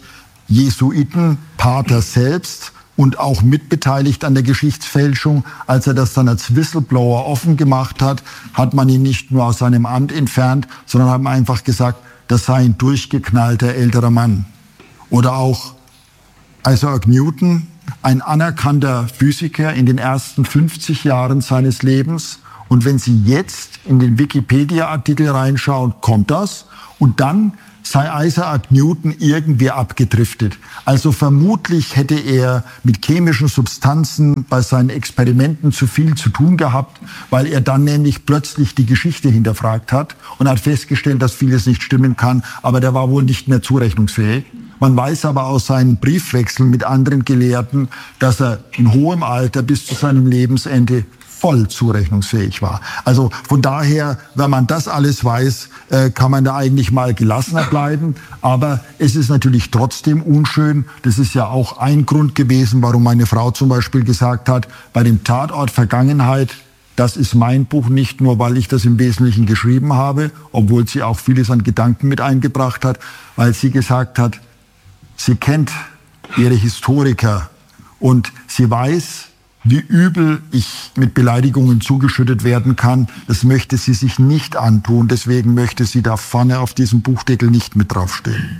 Jesuitenpater selbst, und auch mitbeteiligt an der Geschichtsfälschung. Als er das dann als Whistleblower offen gemacht hat, hat man ihn nicht nur aus seinem Amt entfernt, sondern haben einfach gesagt, das sei ein durchgeknallter älterer Mann. Oder auch Isaac Newton, ein anerkannter Physiker in den ersten fünfzig Jahren seines Lebens. Und wenn Sie jetzt in den Wikipedia-Artikel reinschauen, kommt das. Und dann sei Isaac Newton irgendwie abgedriftet. Also vermutlich hätte er mit chemischen Substanzen bei seinen Experimenten zu viel zu tun gehabt, weil er dann nämlich plötzlich die Geschichte hinterfragt hat und hat festgestellt, dass vieles nicht stimmen kann, aber der war wohl nicht mehr zurechnungsfähig. Man weiß aber aus seinen Briefwechseln mit anderen Gelehrten, dass er in hohem Alter bis zu seinem Lebensende voll zurechnungsfähig war. Also von daher, wenn man das alles weiß, kann man da eigentlich mal gelassener bleiben. Aber es ist natürlich trotzdem unschön. Das ist ja auch ein Grund gewesen, warum meine Frau zum Beispiel gesagt hat, bei dem Tatort Vergangenheit, das ist mein Buch, nicht nur, weil ich das im Wesentlichen geschrieben habe, obwohl sie auch vieles an Gedanken mit eingebracht hat, weil sie gesagt hat, sie kennt ihre Historiker und sie weiß, wie übel ich mit Beleidigungen zugeschüttet werden kann. Das möchte sie sich nicht antun. Deswegen möchte sie da vorne auf diesem Buchdeckel nicht mit draufstehen.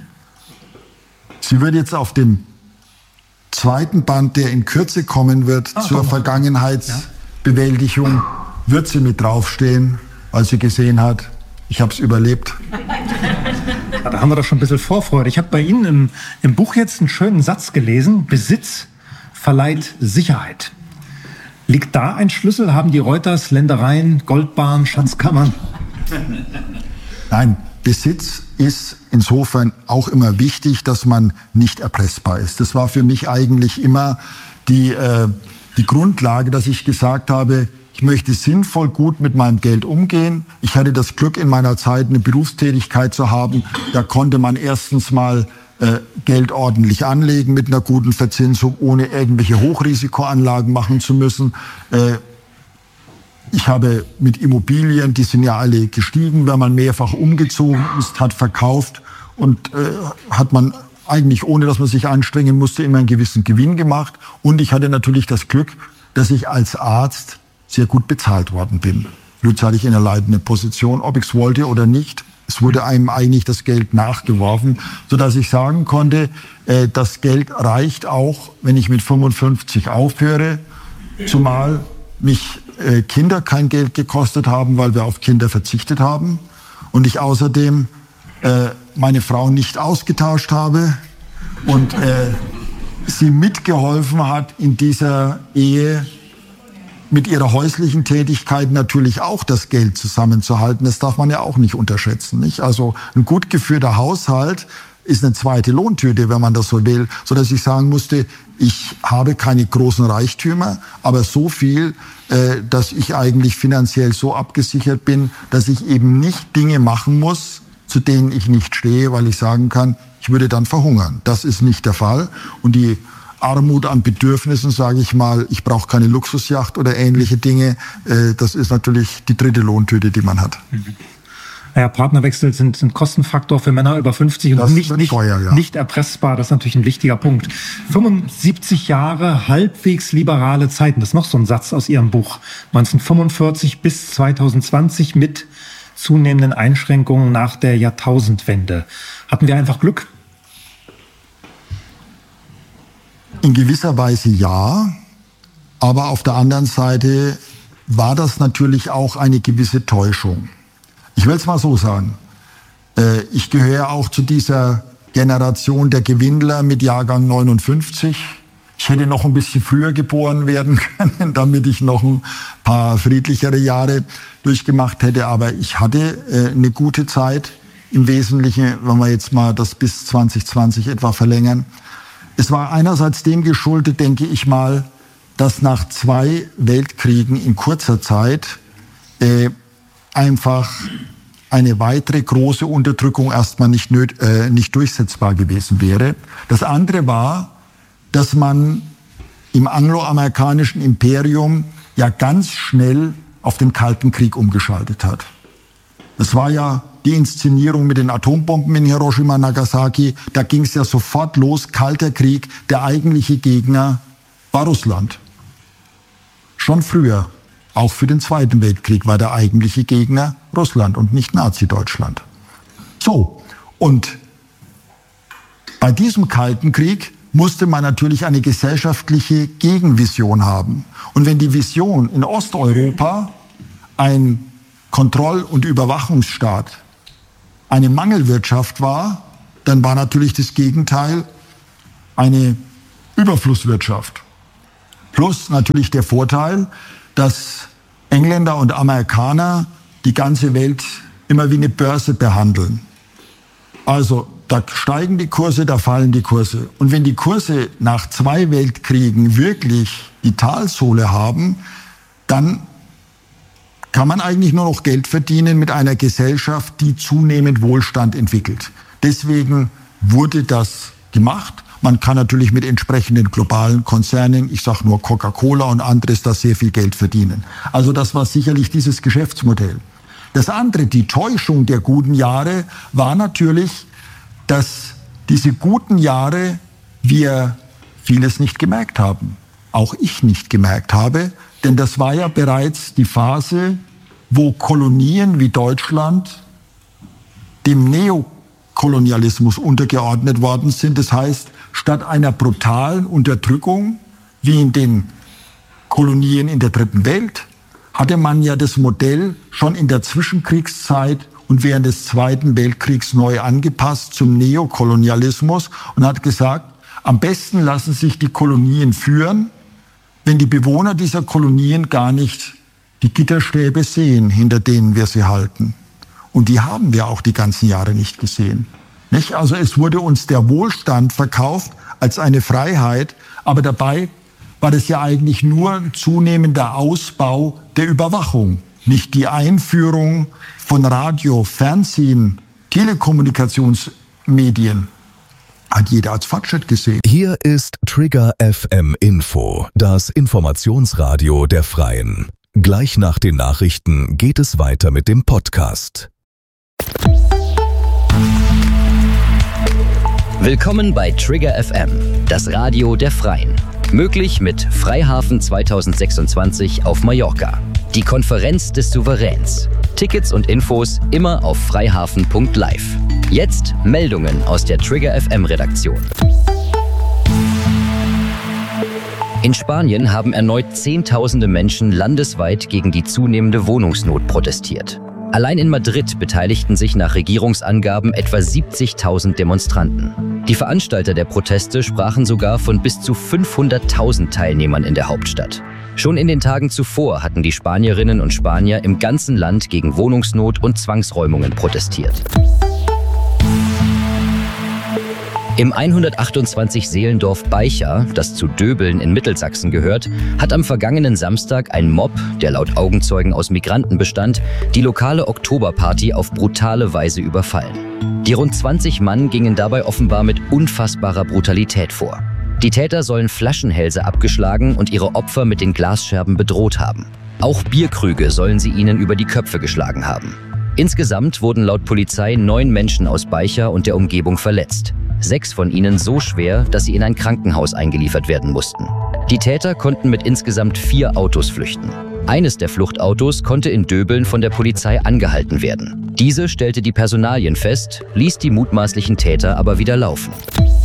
Sie wird jetzt auf dem zweiten Band, der in Kürze kommen wird, ah, zur Vergangenheitsbewältigung, wird sie mit draufstehen, weil sie gesehen hat, ich habe es überlebt. Ja, da haben wir doch schon ein bisschen Vorfreude. Ich habe bei Ihnen im, im Buch jetzt einen schönen Satz gelesen. Besitz verleiht Sicherheit. Liegt da ein Schlüssel? Haben die Reuters Ländereien, Goldbahnen, Schatzkammern? Nein, Besitz ist insofern auch immer wichtig, dass man nicht erpressbar ist. Das war für mich eigentlich immer die, äh, die Grundlage, dass ich gesagt habe, ich möchte sinnvoll gut mit meinem Geld umgehen. Ich hatte das Glück, in meiner Zeit eine Berufstätigkeit zu haben. Da konnte man erstens mal äh, Geld ordentlich anlegen mit einer guten Verzinsung, ohne irgendwelche Hochrisikoanlagen machen zu müssen. Äh, ich habe mit Immobilien, die sind ja alle gestiegen, wenn man mehrfach umgezogen ist, hat verkauft und äh, hat man eigentlich, ohne dass man sich anstrengen musste, immer einen gewissen Gewinn gemacht. Und ich hatte natürlich das Glück, dass ich als Arzt sehr gut bezahlt worden bin. Jetzt hatte ich in einer leitenden Position, ob ich es wollte oder nicht. Es wurde einem eigentlich das Geld nachgeworfen, sodass ich sagen konnte, äh, das Geld reicht auch, wenn ich mit fünfundfünfzig aufhöre, zumal mich äh, Kinder kein Geld gekostet haben, weil wir auf Kinder verzichtet haben und ich außerdem äh, meine Frau nicht ausgetauscht habe und äh, sie mitgeholfen hat in dieser Ehe, mit ihrer häuslichen Tätigkeit natürlich auch das Geld zusammenzuhalten. Das darf man ja auch nicht unterschätzen, nicht? Also ein gut geführter Haushalt ist eine zweite Lohntüte, wenn man das so will, sodass ich sagen musste, ich habe keine großen Reichtümer, aber so viel, äh, dass ich eigentlich finanziell so abgesichert bin, dass ich eben nicht Dinge machen muss, zu denen ich nicht stehe, weil ich sagen kann, ich würde dann verhungern. Das ist nicht der Fall. Und die Armut an Bedürfnissen, sage ich mal, ich brauche keine Luxusjacht oder ähnliche Dinge. Das ist natürlich die dritte Lohntüte, die man hat. Naja, Partnerwechsel sind, sind Kostenfaktor für Männer über fünfzig und das nicht, nicht, teuer, ja. nicht erpressbar. Das ist natürlich ein wichtiger Punkt. fünfundsiebzig Jahre halbwegs liberale Zeiten. Das ist noch so ein Satz aus Ihrem Buch. neunzehnhundertfünfundvierzig bis zweitausendzwanzig mit zunehmenden Einschränkungen nach der Jahrtausendwende. Hatten wir einfach Glück? In gewisser Weise ja, aber auf der anderen Seite war das natürlich auch eine gewisse Täuschung. Ich will es mal so sagen. Ich gehöre auch zu dieser Generation der Gewinnler mit Jahrgang neunundfünfzig. Ich hätte noch ein bisschen früher geboren werden können, damit ich noch ein paar friedlichere Jahre durchgemacht hätte. Aber ich hatte eine gute Zeit im Wesentlichen, wenn wir jetzt mal das bis zwanzig zwanzig etwa verlängern. Es war einerseits dem geschuldet, denke ich mal, dass nach zwei Weltkriegen in kurzer Zeit äh, einfach eine weitere große Unterdrückung erstmal nicht, nöt, äh, nicht durchsetzbar gewesen wäre. Das andere war, dass man im angloamerikanischen Imperium ja ganz schnell auf den Kalten Krieg umgeschaltet hat. Das war ja die Inszenierung mit den Atombomben in Hiroshima, Nagasaki, da ging es ja sofort los, Kalter Krieg, der eigentliche Gegner war Russland. Schon früher, auch für den Zweiten Weltkrieg, war der eigentliche Gegner Russland und nicht Nazi-Deutschland. So, und bei diesem Kalten Krieg musste man natürlich eine gesellschaftliche Gegenvision haben. Und wenn die Vision in Osteuropa ein Kontroll- und Überwachungsstaat eine Mangelwirtschaft war, dann war natürlich das Gegenteil eine Überflusswirtschaft. Plus natürlich der Vorteil, dass Engländer und Amerikaner die ganze Welt immer wie eine Börse behandeln. Also da steigen die Kurse, da fallen die Kurse. Und wenn die Kurse nach zwei Weltkriegen wirklich die Talsohle haben, dann kann man eigentlich nur noch Geld verdienen mit einer Gesellschaft, die zunehmend Wohlstand entwickelt. Deswegen wurde das gemacht. Man kann natürlich mit entsprechenden globalen Konzernen, ich sage nur Coca-Cola und anderes, da sehr viel Geld verdienen. Also das war sicherlich dieses Geschäftsmodell. Das andere, die Täuschung der guten Jahre, war natürlich, dass diese guten Jahre wir vieles nicht gemerkt haben. Auch ich nicht gemerkt habe, denn das war ja bereits die Phase, wo Kolonien wie Deutschland dem Neokolonialismus untergeordnet worden sind. Das heißt, statt einer brutalen Unterdrückung wie in den Kolonien in der Dritten Welt, hatte man ja das Modell schon in der Zwischenkriegszeit und während des Zweiten Weltkriegs neu angepasst zum Neokolonialismus und hat gesagt, am besten lassen sich die Kolonien führen, wenn die Bewohner dieser Kolonien gar nicht die Gitterstäbe sehen, hinter denen wir sie halten. Und die haben wir auch die ganzen Jahre nicht gesehen. Nicht? Also es wurde uns der Wohlstand verkauft als eine Freiheit, aber dabei war das ja eigentlich nur ein zunehmender Ausbau der Überwachung, nicht die Einführung von Radio, Fernsehen, Telekommunikationsmedien. Hat jeder als Fortschritt gesehen. Hier ist Trigger F M Info, das Informationsradio der Freien. Gleich nach den Nachrichten geht es weiter mit dem Podcast. Willkommen bei Trigger F M, das Radio der Freien. Möglich mit Freihafen zweitausendsechsundzwanzig auf Mallorca. Die Konferenz des Souveräns. Tickets und Infos immer auf freihafen punkt live. Jetzt Meldungen aus der Trigger F M Redaktion. In Spanien haben erneut Zehntausende Menschen landesweit gegen die zunehmende Wohnungsnot protestiert. Allein in Madrid beteiligten sich nach Regierungsangaben etwa siebzigtausend Demonstranten. Die Veranstalter der Proteste sprachen sogar von bis zu fünfhunderttausend Teilnehmern in der Hauptstadt. Schon in den Tagen zuvor hatten die Spanierinnen und Spanier im ganzen Land gegen Wohnungsnot und Zwangsräumungen protestiert. Im hundertachtundzwanzig Seelendorf Beicha, das zu Döbeln in Mittelsachsen gehört, hat am vergangenen Samstag ein Mob, der laut Augenzeugen aus Migranten bestand, die lokale Oktoberparty auf brutale Weise überfallen. Die rund zwanzig Mann gingen dabei offenbar mit unfassbarer Brutalität vor. Die Täter sollen Flaschenhälse abgeschlagen und ihre Opfer mit den Glasscherben bedroht haben. Auch Bierkrüge sollen sie ihnen über die Köpfe geschlagen haben. Insgesamt wurden laut Polizei neun Menschen aus Beicha und der Umgebung verletzt. Sechs von ihnen so schwer, dass sie in ein Krankenhaus eingeliefert werden mussten. Die Täter konnten mit insgesamt vier Autos flüchten. Eines der Fluchtautos konnte in Döbeln von der Polizei angehalten werden. Diese stellte die Personalien fest, ließ die mutmaßlichen Täter aber wieder laufen.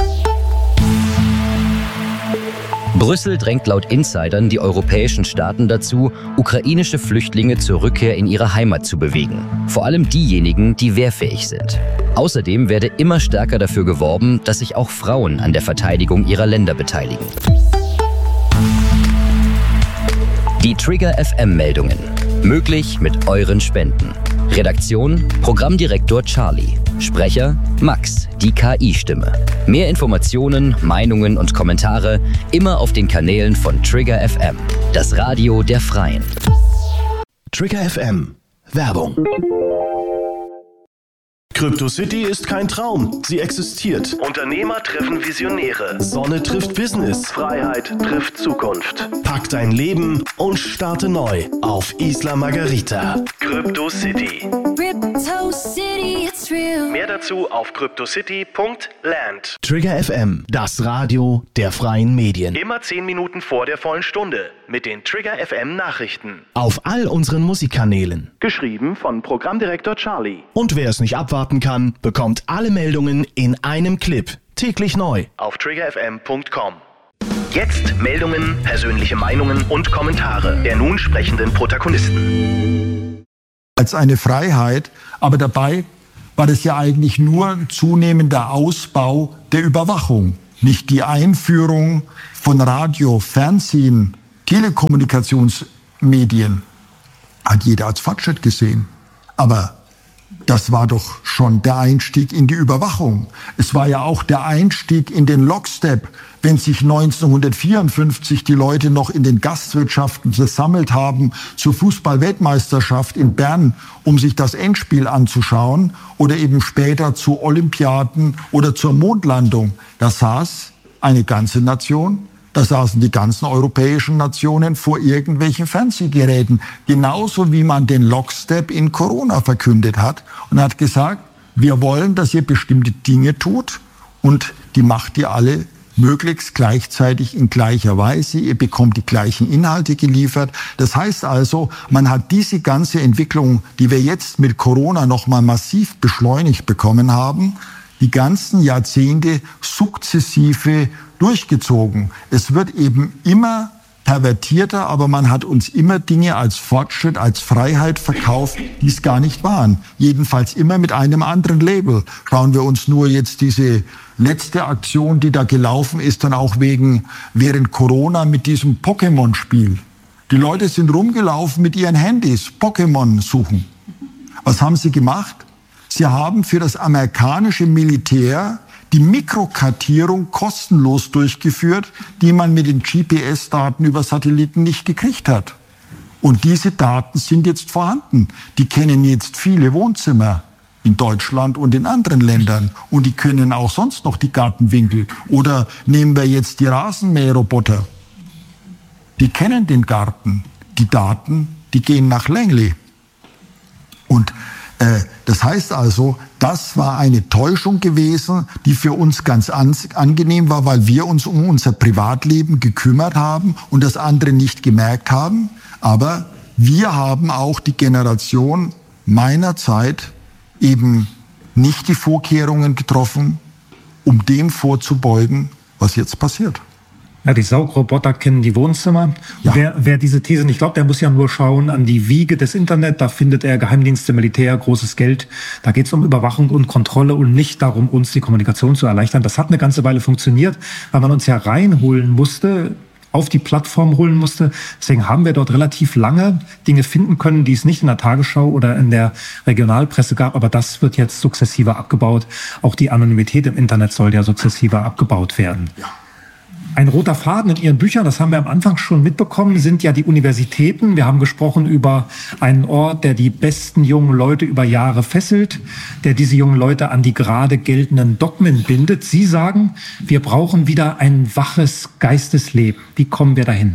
Brüssel drängt laut Insidern die europäischen Staaten dazu, ukrainische Flüchtlinge zur Rückkehr in ihre Heimat zu bewegen. Vor allem diejenigen, die wehrfähig sind. Außerdem werde immer stärker dafür geworben, dass sich auch Frauen an der Verteidigung ihrer Länder beteiligen. Die Trigger F M-Meldungen. Möglich mit euren Spenden. Redaktion: Programmdirektor Charlie. Sprecher: Max, die K I-Stimme. Mehr Informationen, Meinungen und Kommentare immer auf den Kanälen von Trigger F M, das Radio der Freien. Trigger F M. Werbung. CryptoCity ist kein Traum, sie existiert. Unternehmer treffen Visionäre. Sonne trifft Business. Freiheit trifft Zukunft. Pack dein Leben und starte neu auf Isla Margarita. CryptoCity. CryptoCity, it's real. Mehr dazu auf cryptocity punkt land. Trigger F M, das Radio der freien Medien. Immer zehn Minuten vor der vollen Stunde mit den Trigger F M Nachrichten. Auf all unseren Musikkanälen. Geschrieben von Programmdirektor Charlie. Und wer es nicht abwarten kann, bekommt alle Meldungen in einem Clip. Täglich neu auf trigger f m punkt com. Jetzt Meldungen, persönliche Meinungen und Kommentare der nun sprechenden Protagonisten. Als eine Freiheit, aber dabei war das ja eigentlich nur ein zunehmender Ausbau der Überwachung, nicht die Einführung von Radio, Fernsehen, Telekommunikationsmedien. Hat jeder als Fortschritt gesehen. Aber das war doch schon der Einstieg in die Überwachung. Es war ja auch der Einstieg in den Lockstep, wenn sich neunzehnhundertvierundfünfzig die Leute noch in den Gastwirtschaften versammelt haben zur Fußball-Weltmeisterschaft in Bern, um sich das Endspiel anzuschauen, oder eben später zu Olympiaden oder zur Mondlandung. Da saß eine ganze Nation, da saßen die ganzen europäischen Nationen vor irgendwelchen Fernsehgeräten. Genauso wie man den Lockstep in Corona verkündet hat und hat gesagt, wir wollen, dass ihr bestimmte Dinge tut und die macht ihr alle möglichst gleichzeitig in gleicher Weise. Ihr bekommt die gleichen Inhalte geliefert. Das heißt also, man hat diese ganze Entwicklung, die wir jetzt mit Corona noch mal massiv beschleunigt bekommen haben, die ganzen Jahrzehnte sukzessive durchgezogen. Es wird eben immer pervertierter, aber man hat uns immer Dinge als Fortschritt, als Freiheit verkauft, die es gar nicht waren. Jedenfalls immer mit einem anderen Label. Schauen wir uns nur jetzt diese letzte Aktion, die da gelaufen ist, dann auch wegen während Corona mit diesem Pokémon-Spiel. Die Leute sind rumgelaufen mit ihren Handys, Pokémon suchen. Was haben sie gemacht? Sie haben für das amerikanische Militär die Mikrokartierung kostenlos durchgeführt, die man mit den G P S-Daten über Satelliten nicht gekriegt hat. Und diese Daten sind jetzt vorhanden. Die kennen jetzt viele Wohnzimmer in Deutschland und in anderen Ländern. Und die können auch sonst noch die Gartenwinkel. Oder nehmen wir jetzt die Rasenmäherroboter. Die kennen den Garten. Die Daten, die gehen nach Langley. Und äh, das heißt also, das war eine Täuschung gewesen, die für uns ganz an, angenehm war, weil wir uns um unser Privatleben gekümmert haben und das andere nicht gemerkt haben. Aber wir haben auch die Generation meiner Zeit eben nicht die Vorkehrungen getroffen, um dem vorzubeugen, was jetzt passiert. Ja, die Saugroboter kennen die Wohnzimmer. Ja. Wer, wer diese These nicht glaubt, der muss ja nur schauen an die Wiege des Internet. Da findet er Geheimdienste, Militär, großes Geld. Da geht es um Überwachung und Kontrolle und nicht darum, uns die Kommunikation zu erleichtern. Das hat eine ganze Weile funktioniert, weil man uns ja reinholen musste, auf die Plattform holen musste. Deswegen haben wir dort relativ lange Dinge finden können, die es nicht in der Tagesschau oder in der Regionalpresse gab. Aber das wird jetzt sukzessive abgebaut. Auch die Anonymität im Internet soll ja sukzessive abgebaut werden. Ja. Ein roter Faden in Ihren Büchern, das haben wir am Anfang schon mitbekommen, sind ja die Universitäten. Wir haben gesprochen über einen Ort, der die besten jungen Leute über Jahre fesselt, der diese jungen Leute an die gerade geltenden Dogmen bindet. Sie sagen, wir brauchen wieder ein waches Geistesleben. Wie kommen wir dahin?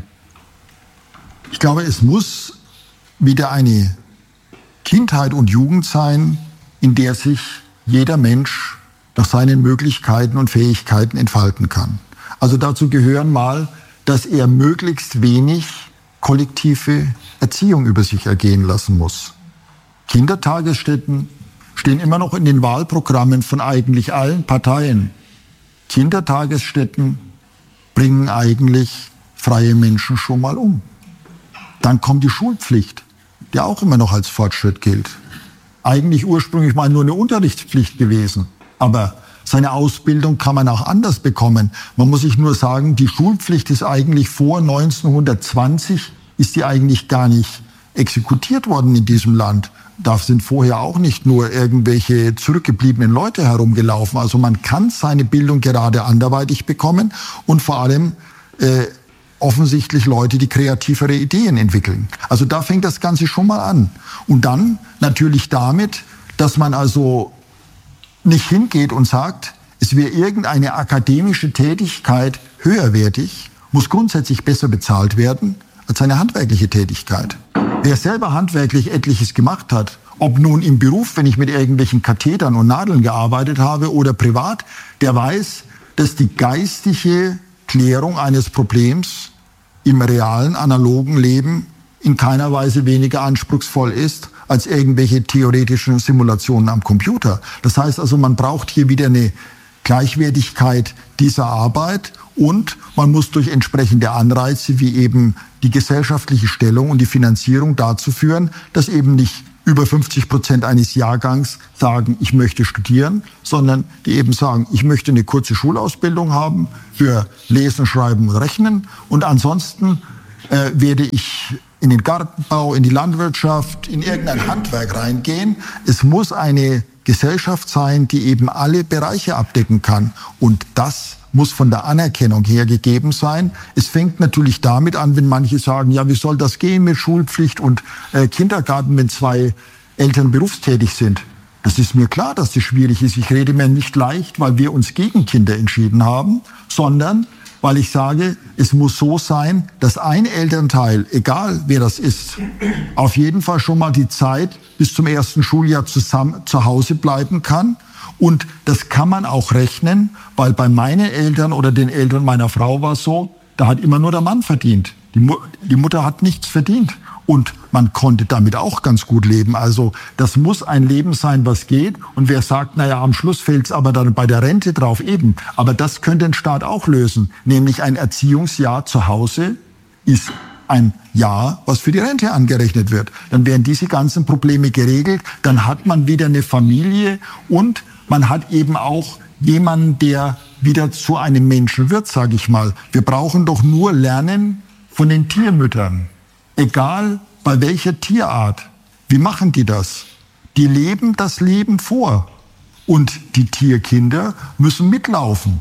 Ich glaube, es muss wieder eine Kindheit und Jugend sein, in der sich jeder Mensch nach seinen Möglichkeiten und Fähigkeiten entfalten kann. Also dazu gehören mal, dass er möglichst wenig kollektive Erziehung über sich ergehen lassen muss. Kindertagesstätten stehen immer noch in den Wahlprogrammen von eigentlich allen Parteien. Kindertagesstätten bringen eigentlich freie Menschen schon mal um. Dann kommt die Schulpflicht, die auch immer noch als Fortschritt gilt. Eigentlich ursprünglich mal nur eine Unterrichtspflicht gewesen, aber seine Ausbildung kann man auch anders bekommen. Man muss sich nur sagen, die Schulpflicht ist eigentlich vor neunzehnhundertzwanzig, ist die eigentlich gar nicht exekutiert worden in diesem Land. Da sind vorher auch nicht nur irgendwelche zurückgebliebenen Leute herumgelaufen. Also man kann seine Bildung gerade anderweitig bekommen und vor allem äh, offensichtlich Leute, die kreativere Ideen entwickeln. Also da fängt das Ganze schon mal an. Und dann natürlich damit, dass man also nicht hingeht und sagt, es wäre irgendeine akademische Tätigkeit höherwertig, muss grundsätzlich besser bezahlt werden als eine handwerkliche Tätigkeit. Wer selber handwerklich etliches gemacht hat, ob nun im Beruf, wenn ich mit irgendwelchen Kathetern und Nadeln gearbeitet habe oder privat, der weiß, dass die geistige Klärung eines Problems im realen, analogen Leben in keiner Weise weniger anspruchsvoll ist als irgendwelche theoretischen Simulationen am Computer. Das heißt also, man braucht hier wieder eine Gleichwertigkeit dieser Arbeit und man muss durch entsprechende Anreize wie eben die gesellschaftliche Stellung und die Finanzierung dazu führen, dass eben nicht über fünfzig Prozent eines Jahrgangs sagen, ich möchte studieren, sondern die eben sagen, ich möchte eine kurze Schulausbildung haben für Lesen, Schreiben und Rechnen und ansonsten äh, werde ich in den Gartenbau, in die Landwirtschaft, in irgendein Handwerk reingehen. Es muss eine Gesellschaft sein, die eben alle Bereiche abdecken kann und das muss von der Anerkennung her gegeben sein. Es fängt natürlich damit an, wenn manche sagen, ja, wie soll das gehen mit Schulpflicht und äh, Kindergarten, wenn zwei Eltern berufstätig sind. Das ist mir klar, dass das schwierig ist. Ich rede mir nicht leicht, weil wir uns gegen Kinder entschieden haben, sondern weil ich sage, es muss so sein, dass ein Elternteil, egal wer das ist, auf jeden Fall schon mal die Zeit bis zum ersten Schuljahr zusammen zu Hause bleiben kann. Und das kann man auch rechnen, weil bei meinen Eltern oder den Eltern meiner Frau war es so, da hat immer nur der Mann verdient. Die, Mu- die Mutter hat nichts verdient. Und man konnte damit auch ganz gut leben. Also das muss ein Leben sein, was geht. Und wer sagt, naja, am Schluss fällt es aber dann bei der Rente drauf, eben. Aber das könnte ein Staat auch lösen. Nämlich ein Erziehungsjahr zu Hause ist ein Jahr, was für die Rente angerechnet wird. Dann wären diese ganzen Probleme geregelt. Dann hat man wieder eine Familie und man hat eben auch jemanden, der wieder zu einem Menschen wird, sage ich mal. Wir brauchen doch nur lernen von den Tiermüttern. Egal bei welcher Tierart. Wie machen die das? Die leben das Leben vor. Und die Tierkinder müssen mitlaufen.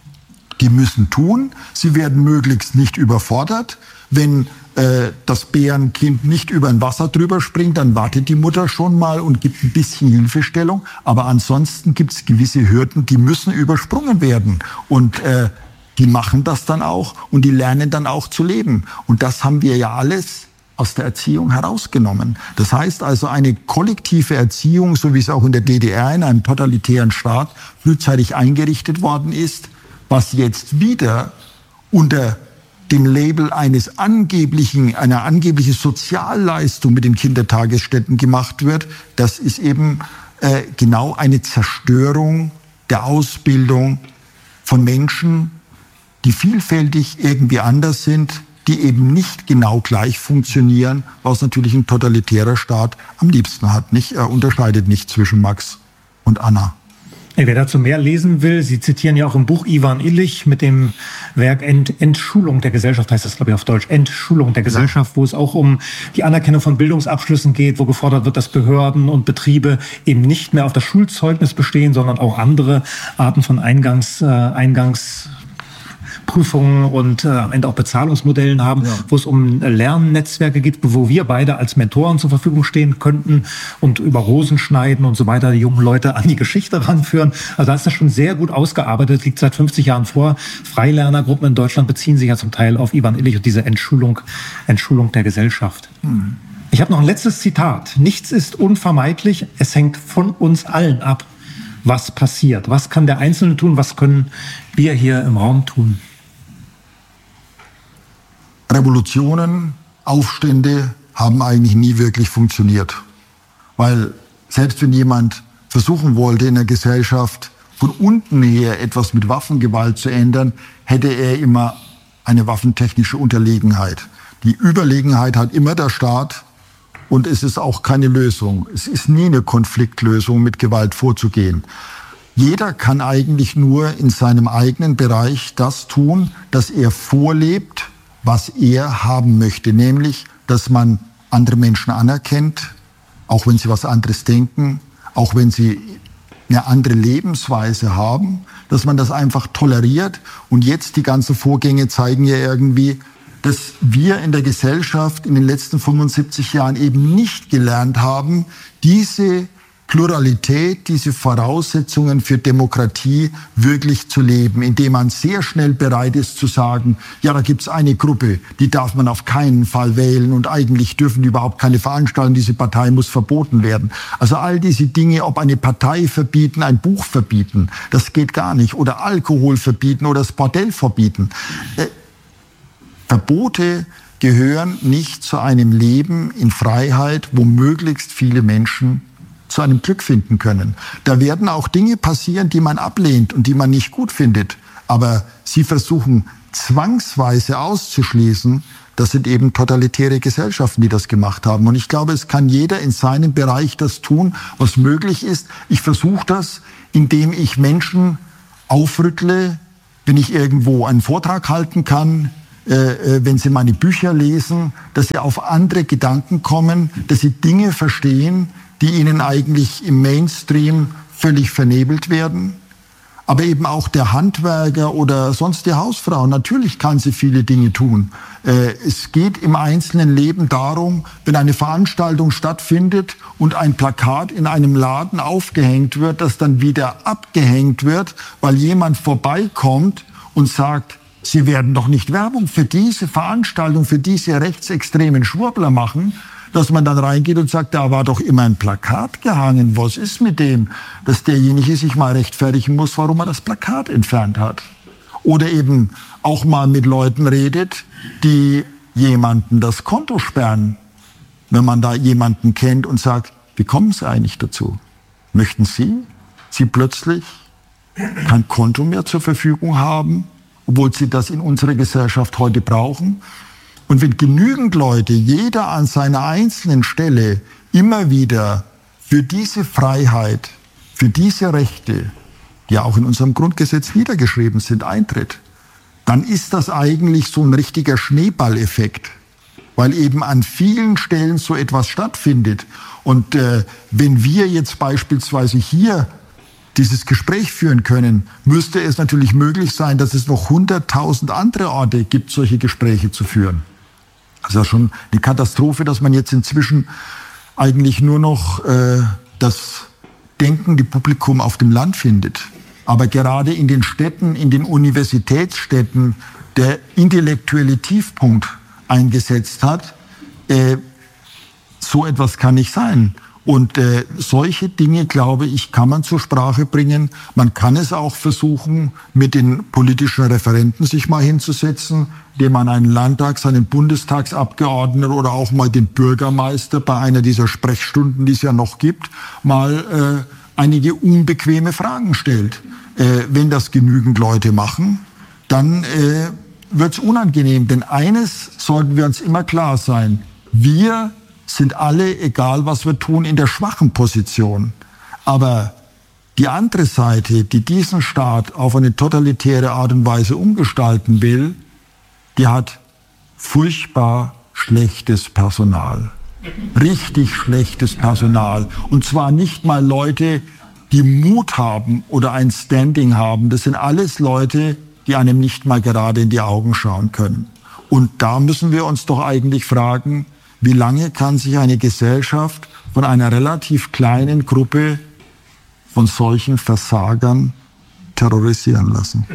Die müssen tun. Sie werden möglichst nicht überfordert. Wenn äh, das Bärenkind nicht über ein Wasser drüber springt, dann wartet die Mutter schon mal und gibt ein bisschen Hilfestellung. Aber ansonsten gibt es gewisse Hürden, die müssen übersprungen werden. Und äh, die machen das dann auch und die lernen dann auch zu leben. Und das haben wir ja alles aus der Erziehung herausgenommen. Das heißt also, eine kollektive Erziehung, so wie es auch in der D D R in einem totalitären Staat frühzeitig eingerichtet worden ist, was jetzt wieder unter dem Label eines angeblichen, einer angeblichen Sozialleistung mit den Kindertagesstätten gemacht wird, das ist eben äh, genau eine Zerstörung der Ausbildung von Menschen, die vielfältig irgendwie anders sind, die eben nicht genau gleich funktionieren, was natürlich ein totalitärer Staat am liebsten hat. Nicht? Er unterscheidet nicht zwischen Max und Anna. Wer dazu mehr lesen will, Sie zitieren ja auch im Buch Iwan Illich mit dem Werk Ent, Entschulung der Gesellschaft, heißt das glaube ich auf Deutsch, Entschulung der Gesellschaft, wo es auch um die Anerkennung von Bildungsabschlüssen geht, wo gefordert wird, dass Behörden und Betriebe eben nicht mehr auf das Schulzeugnis bestehen, sondern auch andere Arten von Eingangs, äh, Eingangs Prüfungen und äh, am Ende auch Bezahlungsmodellen haben, ja. Wo es um Lernnetzwerke geht, wo wir beide als Mentoren zur Verfügung stehen könnten und über Rosen schneiden und so weiter die jungen Leute an die Geschichte ranführen. Also da ist das schon sehr gut ausgearbeitet, liegt seit fünfzig Jahren vor. Freilernergruppen in Deutschland beziehen sich ja zum Teil auf Iwan Illich und diese Entschulung, Entschulung der Gesellschaft. Hm. Ich habe noch ein letztes Zitat. Nichts ist unvermeidlich, es hängt von uns allen ab, was passiert. Was kann der Einzelne tun, was können wir hier im Raum tun? Revolutionen, Aufstände haben eigentlich nie wirklich funktioniert. Weil selbst wenn jemand versuchen wollte, in der Gesellschaft von unten her etwas mit Waffengewalt zu ändern, hätte er immer eine waffentechnische Unterlegenheit. Die Überlegenheit hat immer der Staat und es ist auch keine Lösung. Es ist nie eine Konfliktlösung, mit Gewalt vorzugehen. Jeder kann eigentlich nur in seinem eigenen Bereich das tun, dass er vorlebt, was er haben möchte, nämlich, dass man andere Menschen anerkennt, auch wenn sie was anderes denken, auch wenn sie eine andere Lebensweise haben, dass man das einfach toleriert. Und jetzt die ganzen Vorgänge zeigen ja irgendwie, dass wir in der Gesellschaft in den letzten fünfundsiebzig Jahren eben nicht gelernt haben, diese Pluralität, diese Voraussetzungen für Demokratie wirklich zu leben, indem man sehr schnell bereit ist zu sagen, ja, da gibt's eine Gruppe, die darf man auf keinen Fall wählen und eigentlich dürfen die überhaupt keine Veranstaltungen, diese Partei muss verboten werden. Also all diese Dinge, ob eine Partei verbieten, ein Buch verbieten, das geht gar nicht. Oder Alkohol verbieten oder das Bordell verbieten. Äh, Verbote gehören nicht zu einem Leben in Freiheit, wo möglichst viele Menschen zu einem Glück finden können. Da werden auch Dinge passieren, die man ablehnt und die man nicht gut findet. Aber sie versuchen zwangsweise auszuschließen. Das sind eben totalitäre Gesellschaften, die das gemacht haben. Und ich glaube, es kann jeder in seinem Bereich das tun, was möglich ist. Ich versuche das, indem ich Menschen aufrüttle, wenn ich irgendwo einen Vortrag halten kann, äh, wenn sie meine Bücher lesen, dass sie auf andere Gedanken kommen, dass sie Dinge verstehen, die ihnen eigentlich im Mainstream völlig vernebelt werden. Aber eben auch der Handwerker oder sonst die Hausfrau, natürlich kann sie viele Dinge tun. Es geht im einzelnen Leben darum, wenn eine Veranstaltung stattfindet und ein Plakat in einem Laden aufgehängt wird, das dann wieder abgehängt wird, weil jemand vorbeikommt und sagt, Sie werden doch nicht Werbung für diese Veranstaltung, für diese rechtsextremen Schwurbler machen, dass man dann reingeht und sagt, da war doch immer ein Plakat gehangen. Was ist mit dem? Dass derjenige sich mal rechtfertigen muss, warum er das Plakat entfernt hat. Oder eben auch mal mit Leuten redet, die jemanden das Konto sperren. Wenn man da jemanden kennt und sagt, wie kommen Sie eigentlich dazu? Möchten Sie, Sie plötzlich kein Konto mehr zur Verfügung haben, obwohl Sie das in unserer Gesellschaft heute brauchen? Und wenn genügend Leute, jeder an seiner einzelnen Stelle, immer wieder für diese Freiheit, für diese Rechte, die auch in unserem Grundgesetz niedergeschrieben sind, eintritt, dann ist das eigentlich so ein richtiger Schneeballeffekt, weil eben an vielen Stellen so etwas stattfindet. Und äh, wenn wir jetzt beispielsweise hier dieses Gespräch führen können, müsste es natürlich möglich sein, dass es noch hunderttausend andere Orte gibt, solche Gespräche zu führen. Das ist ja schon eine Katastrophe, dass man jetzt inzwischen eigentlich nur noch äh, das denkende Publikum auf dem Land findet. Aber gerade in den Städten, in den Universitätsstädten, der intellektuelle Tiefpunkt eingesetzt hat, äh, so etwas kann nicht sein. Und äh, solche Dinge, glaube ich, kann man zur Sprache bringen. Man kann es auch versuchen, mit den politischen Referenten sich mal hinzusetzen, indem man einen Landtags-, einen Bundestagsabgeordneten oder auch mal den Bürgermeister bei einer dieser Sprechstunden, die es ja noch gibt, mal äh, einige unbequeme Fragen stellt. Äh, wenn das genügend Leute machen, dann äh, wird es unangenehm. Denn eines sollten wir uns immer klar sein: Wir sind alle, egal was wir tun, in der schwachen Position. Aber die andere Seite, die diesen Staat auf eine totalitäre Art und Weise umgestalten will, die hat furchtbar schlechtes Personal. Richtig schlechtes Personal. Und zwar nicht mal Leute, die Mut haben oder ein Standing haben. Das sind alles Leute, die einem nicht mal gerade in die Augen schauen können. Und da müssen wir uns doch eigentlich fragen, wie lange kann sich eine Gesellschaft von einer relativ kleinen Gruppe von solchen Versagern terrorisieren lassen?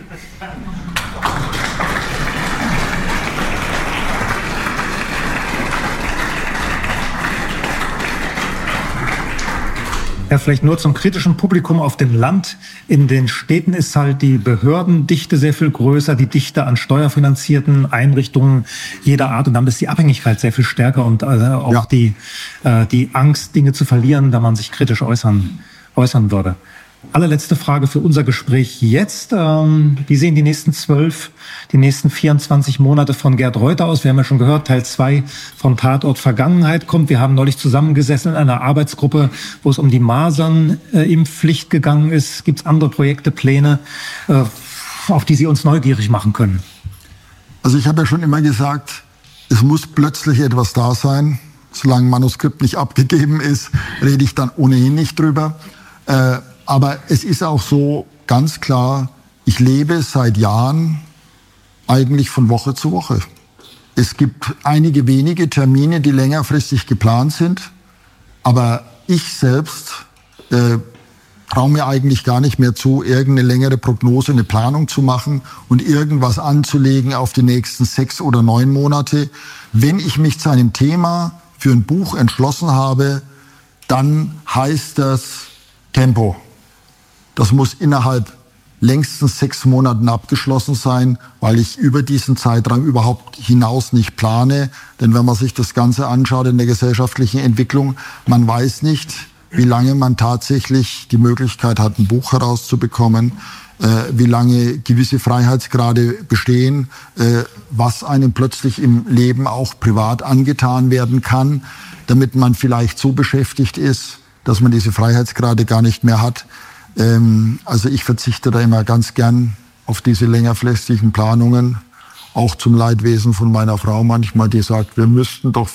Ja, vielleicht nur zum kritischen Publikum auf dem Land. In den Städten ist halt die Behördendichte sehr viel größer, die Dichte an steuerfinanzierten Einrichtungen jeder Art. Und damit ist die Abhängigkeit sehr viel stärker und äh, auch ja. die, äh, die Angst, Dinge zu verlieren, da man sich kritisch äußern, äußern würde. Allerletzte Frage für unser Gespräch jetzt. Ähm, wie sehen die nächsten zwölf, die nächsten vierundzwanzig Monate von Gerd Reuter aus? Wir haben ja schon gehört, Teil zwei von Tatort Vergangenheit kommt. Wir haben neulich zusammengesessen in einer Arbeitsgruppe, wo es um die Masernimpfpflicht gegangen ist. Gibt es andere Projekte, Pläne, äh, auf die Sie uns neugierig machen können? Also ich habe ja schon immer gesagt, es muss plötzlich etwas da sein. Solange ein Manuskript nicht abgegeben ist, rede ich dann ohnehin nicht drüber. Äh, Aber es ist auch so ganz klar, ich lebe seit Jahren eigentlich von Woche zu Woche. Es gibt einige wenige Termine, die längerfristig geplant sind, aber ich selbst äh, traue mir eigentlich gar nicht mehr zu, irgendeine längere Prognose, eine Planung zu machen und irgendwas anzulegen auf die nächsten sechs oder neun Monate. Wenn ich mich zu einem Thema für ein Buch entschlossen habe, dann heißt das Tempo. Das muss innerhalb längstens sechs Monaten abgeschlossen sein, weil ich über diesen Zeitraum überhaupt hinaus nicht plane. Denn wenn man sich das Ganze anschaut in der gesellschaftlichen Entwicklung, man weiß nicht, wie lange man tatsächlich die Möglichkeit hat, ein Buch herauszubekommen, äh, wie lange gewisse Freiheitsgrade bestehen, äh, was einem plötzlich im Leben auch privat angetan werden kann, damit man vielleicht so beschäftigt ist, dass man diese Freiheitsgrade gar nicht mehr hat. Ähm, also ich verzichte da immer ganz gern auf diese längerfristigen Planungen, auch zum Leidwesen von meiner Frau manchmal, die sagt, wir müssten doch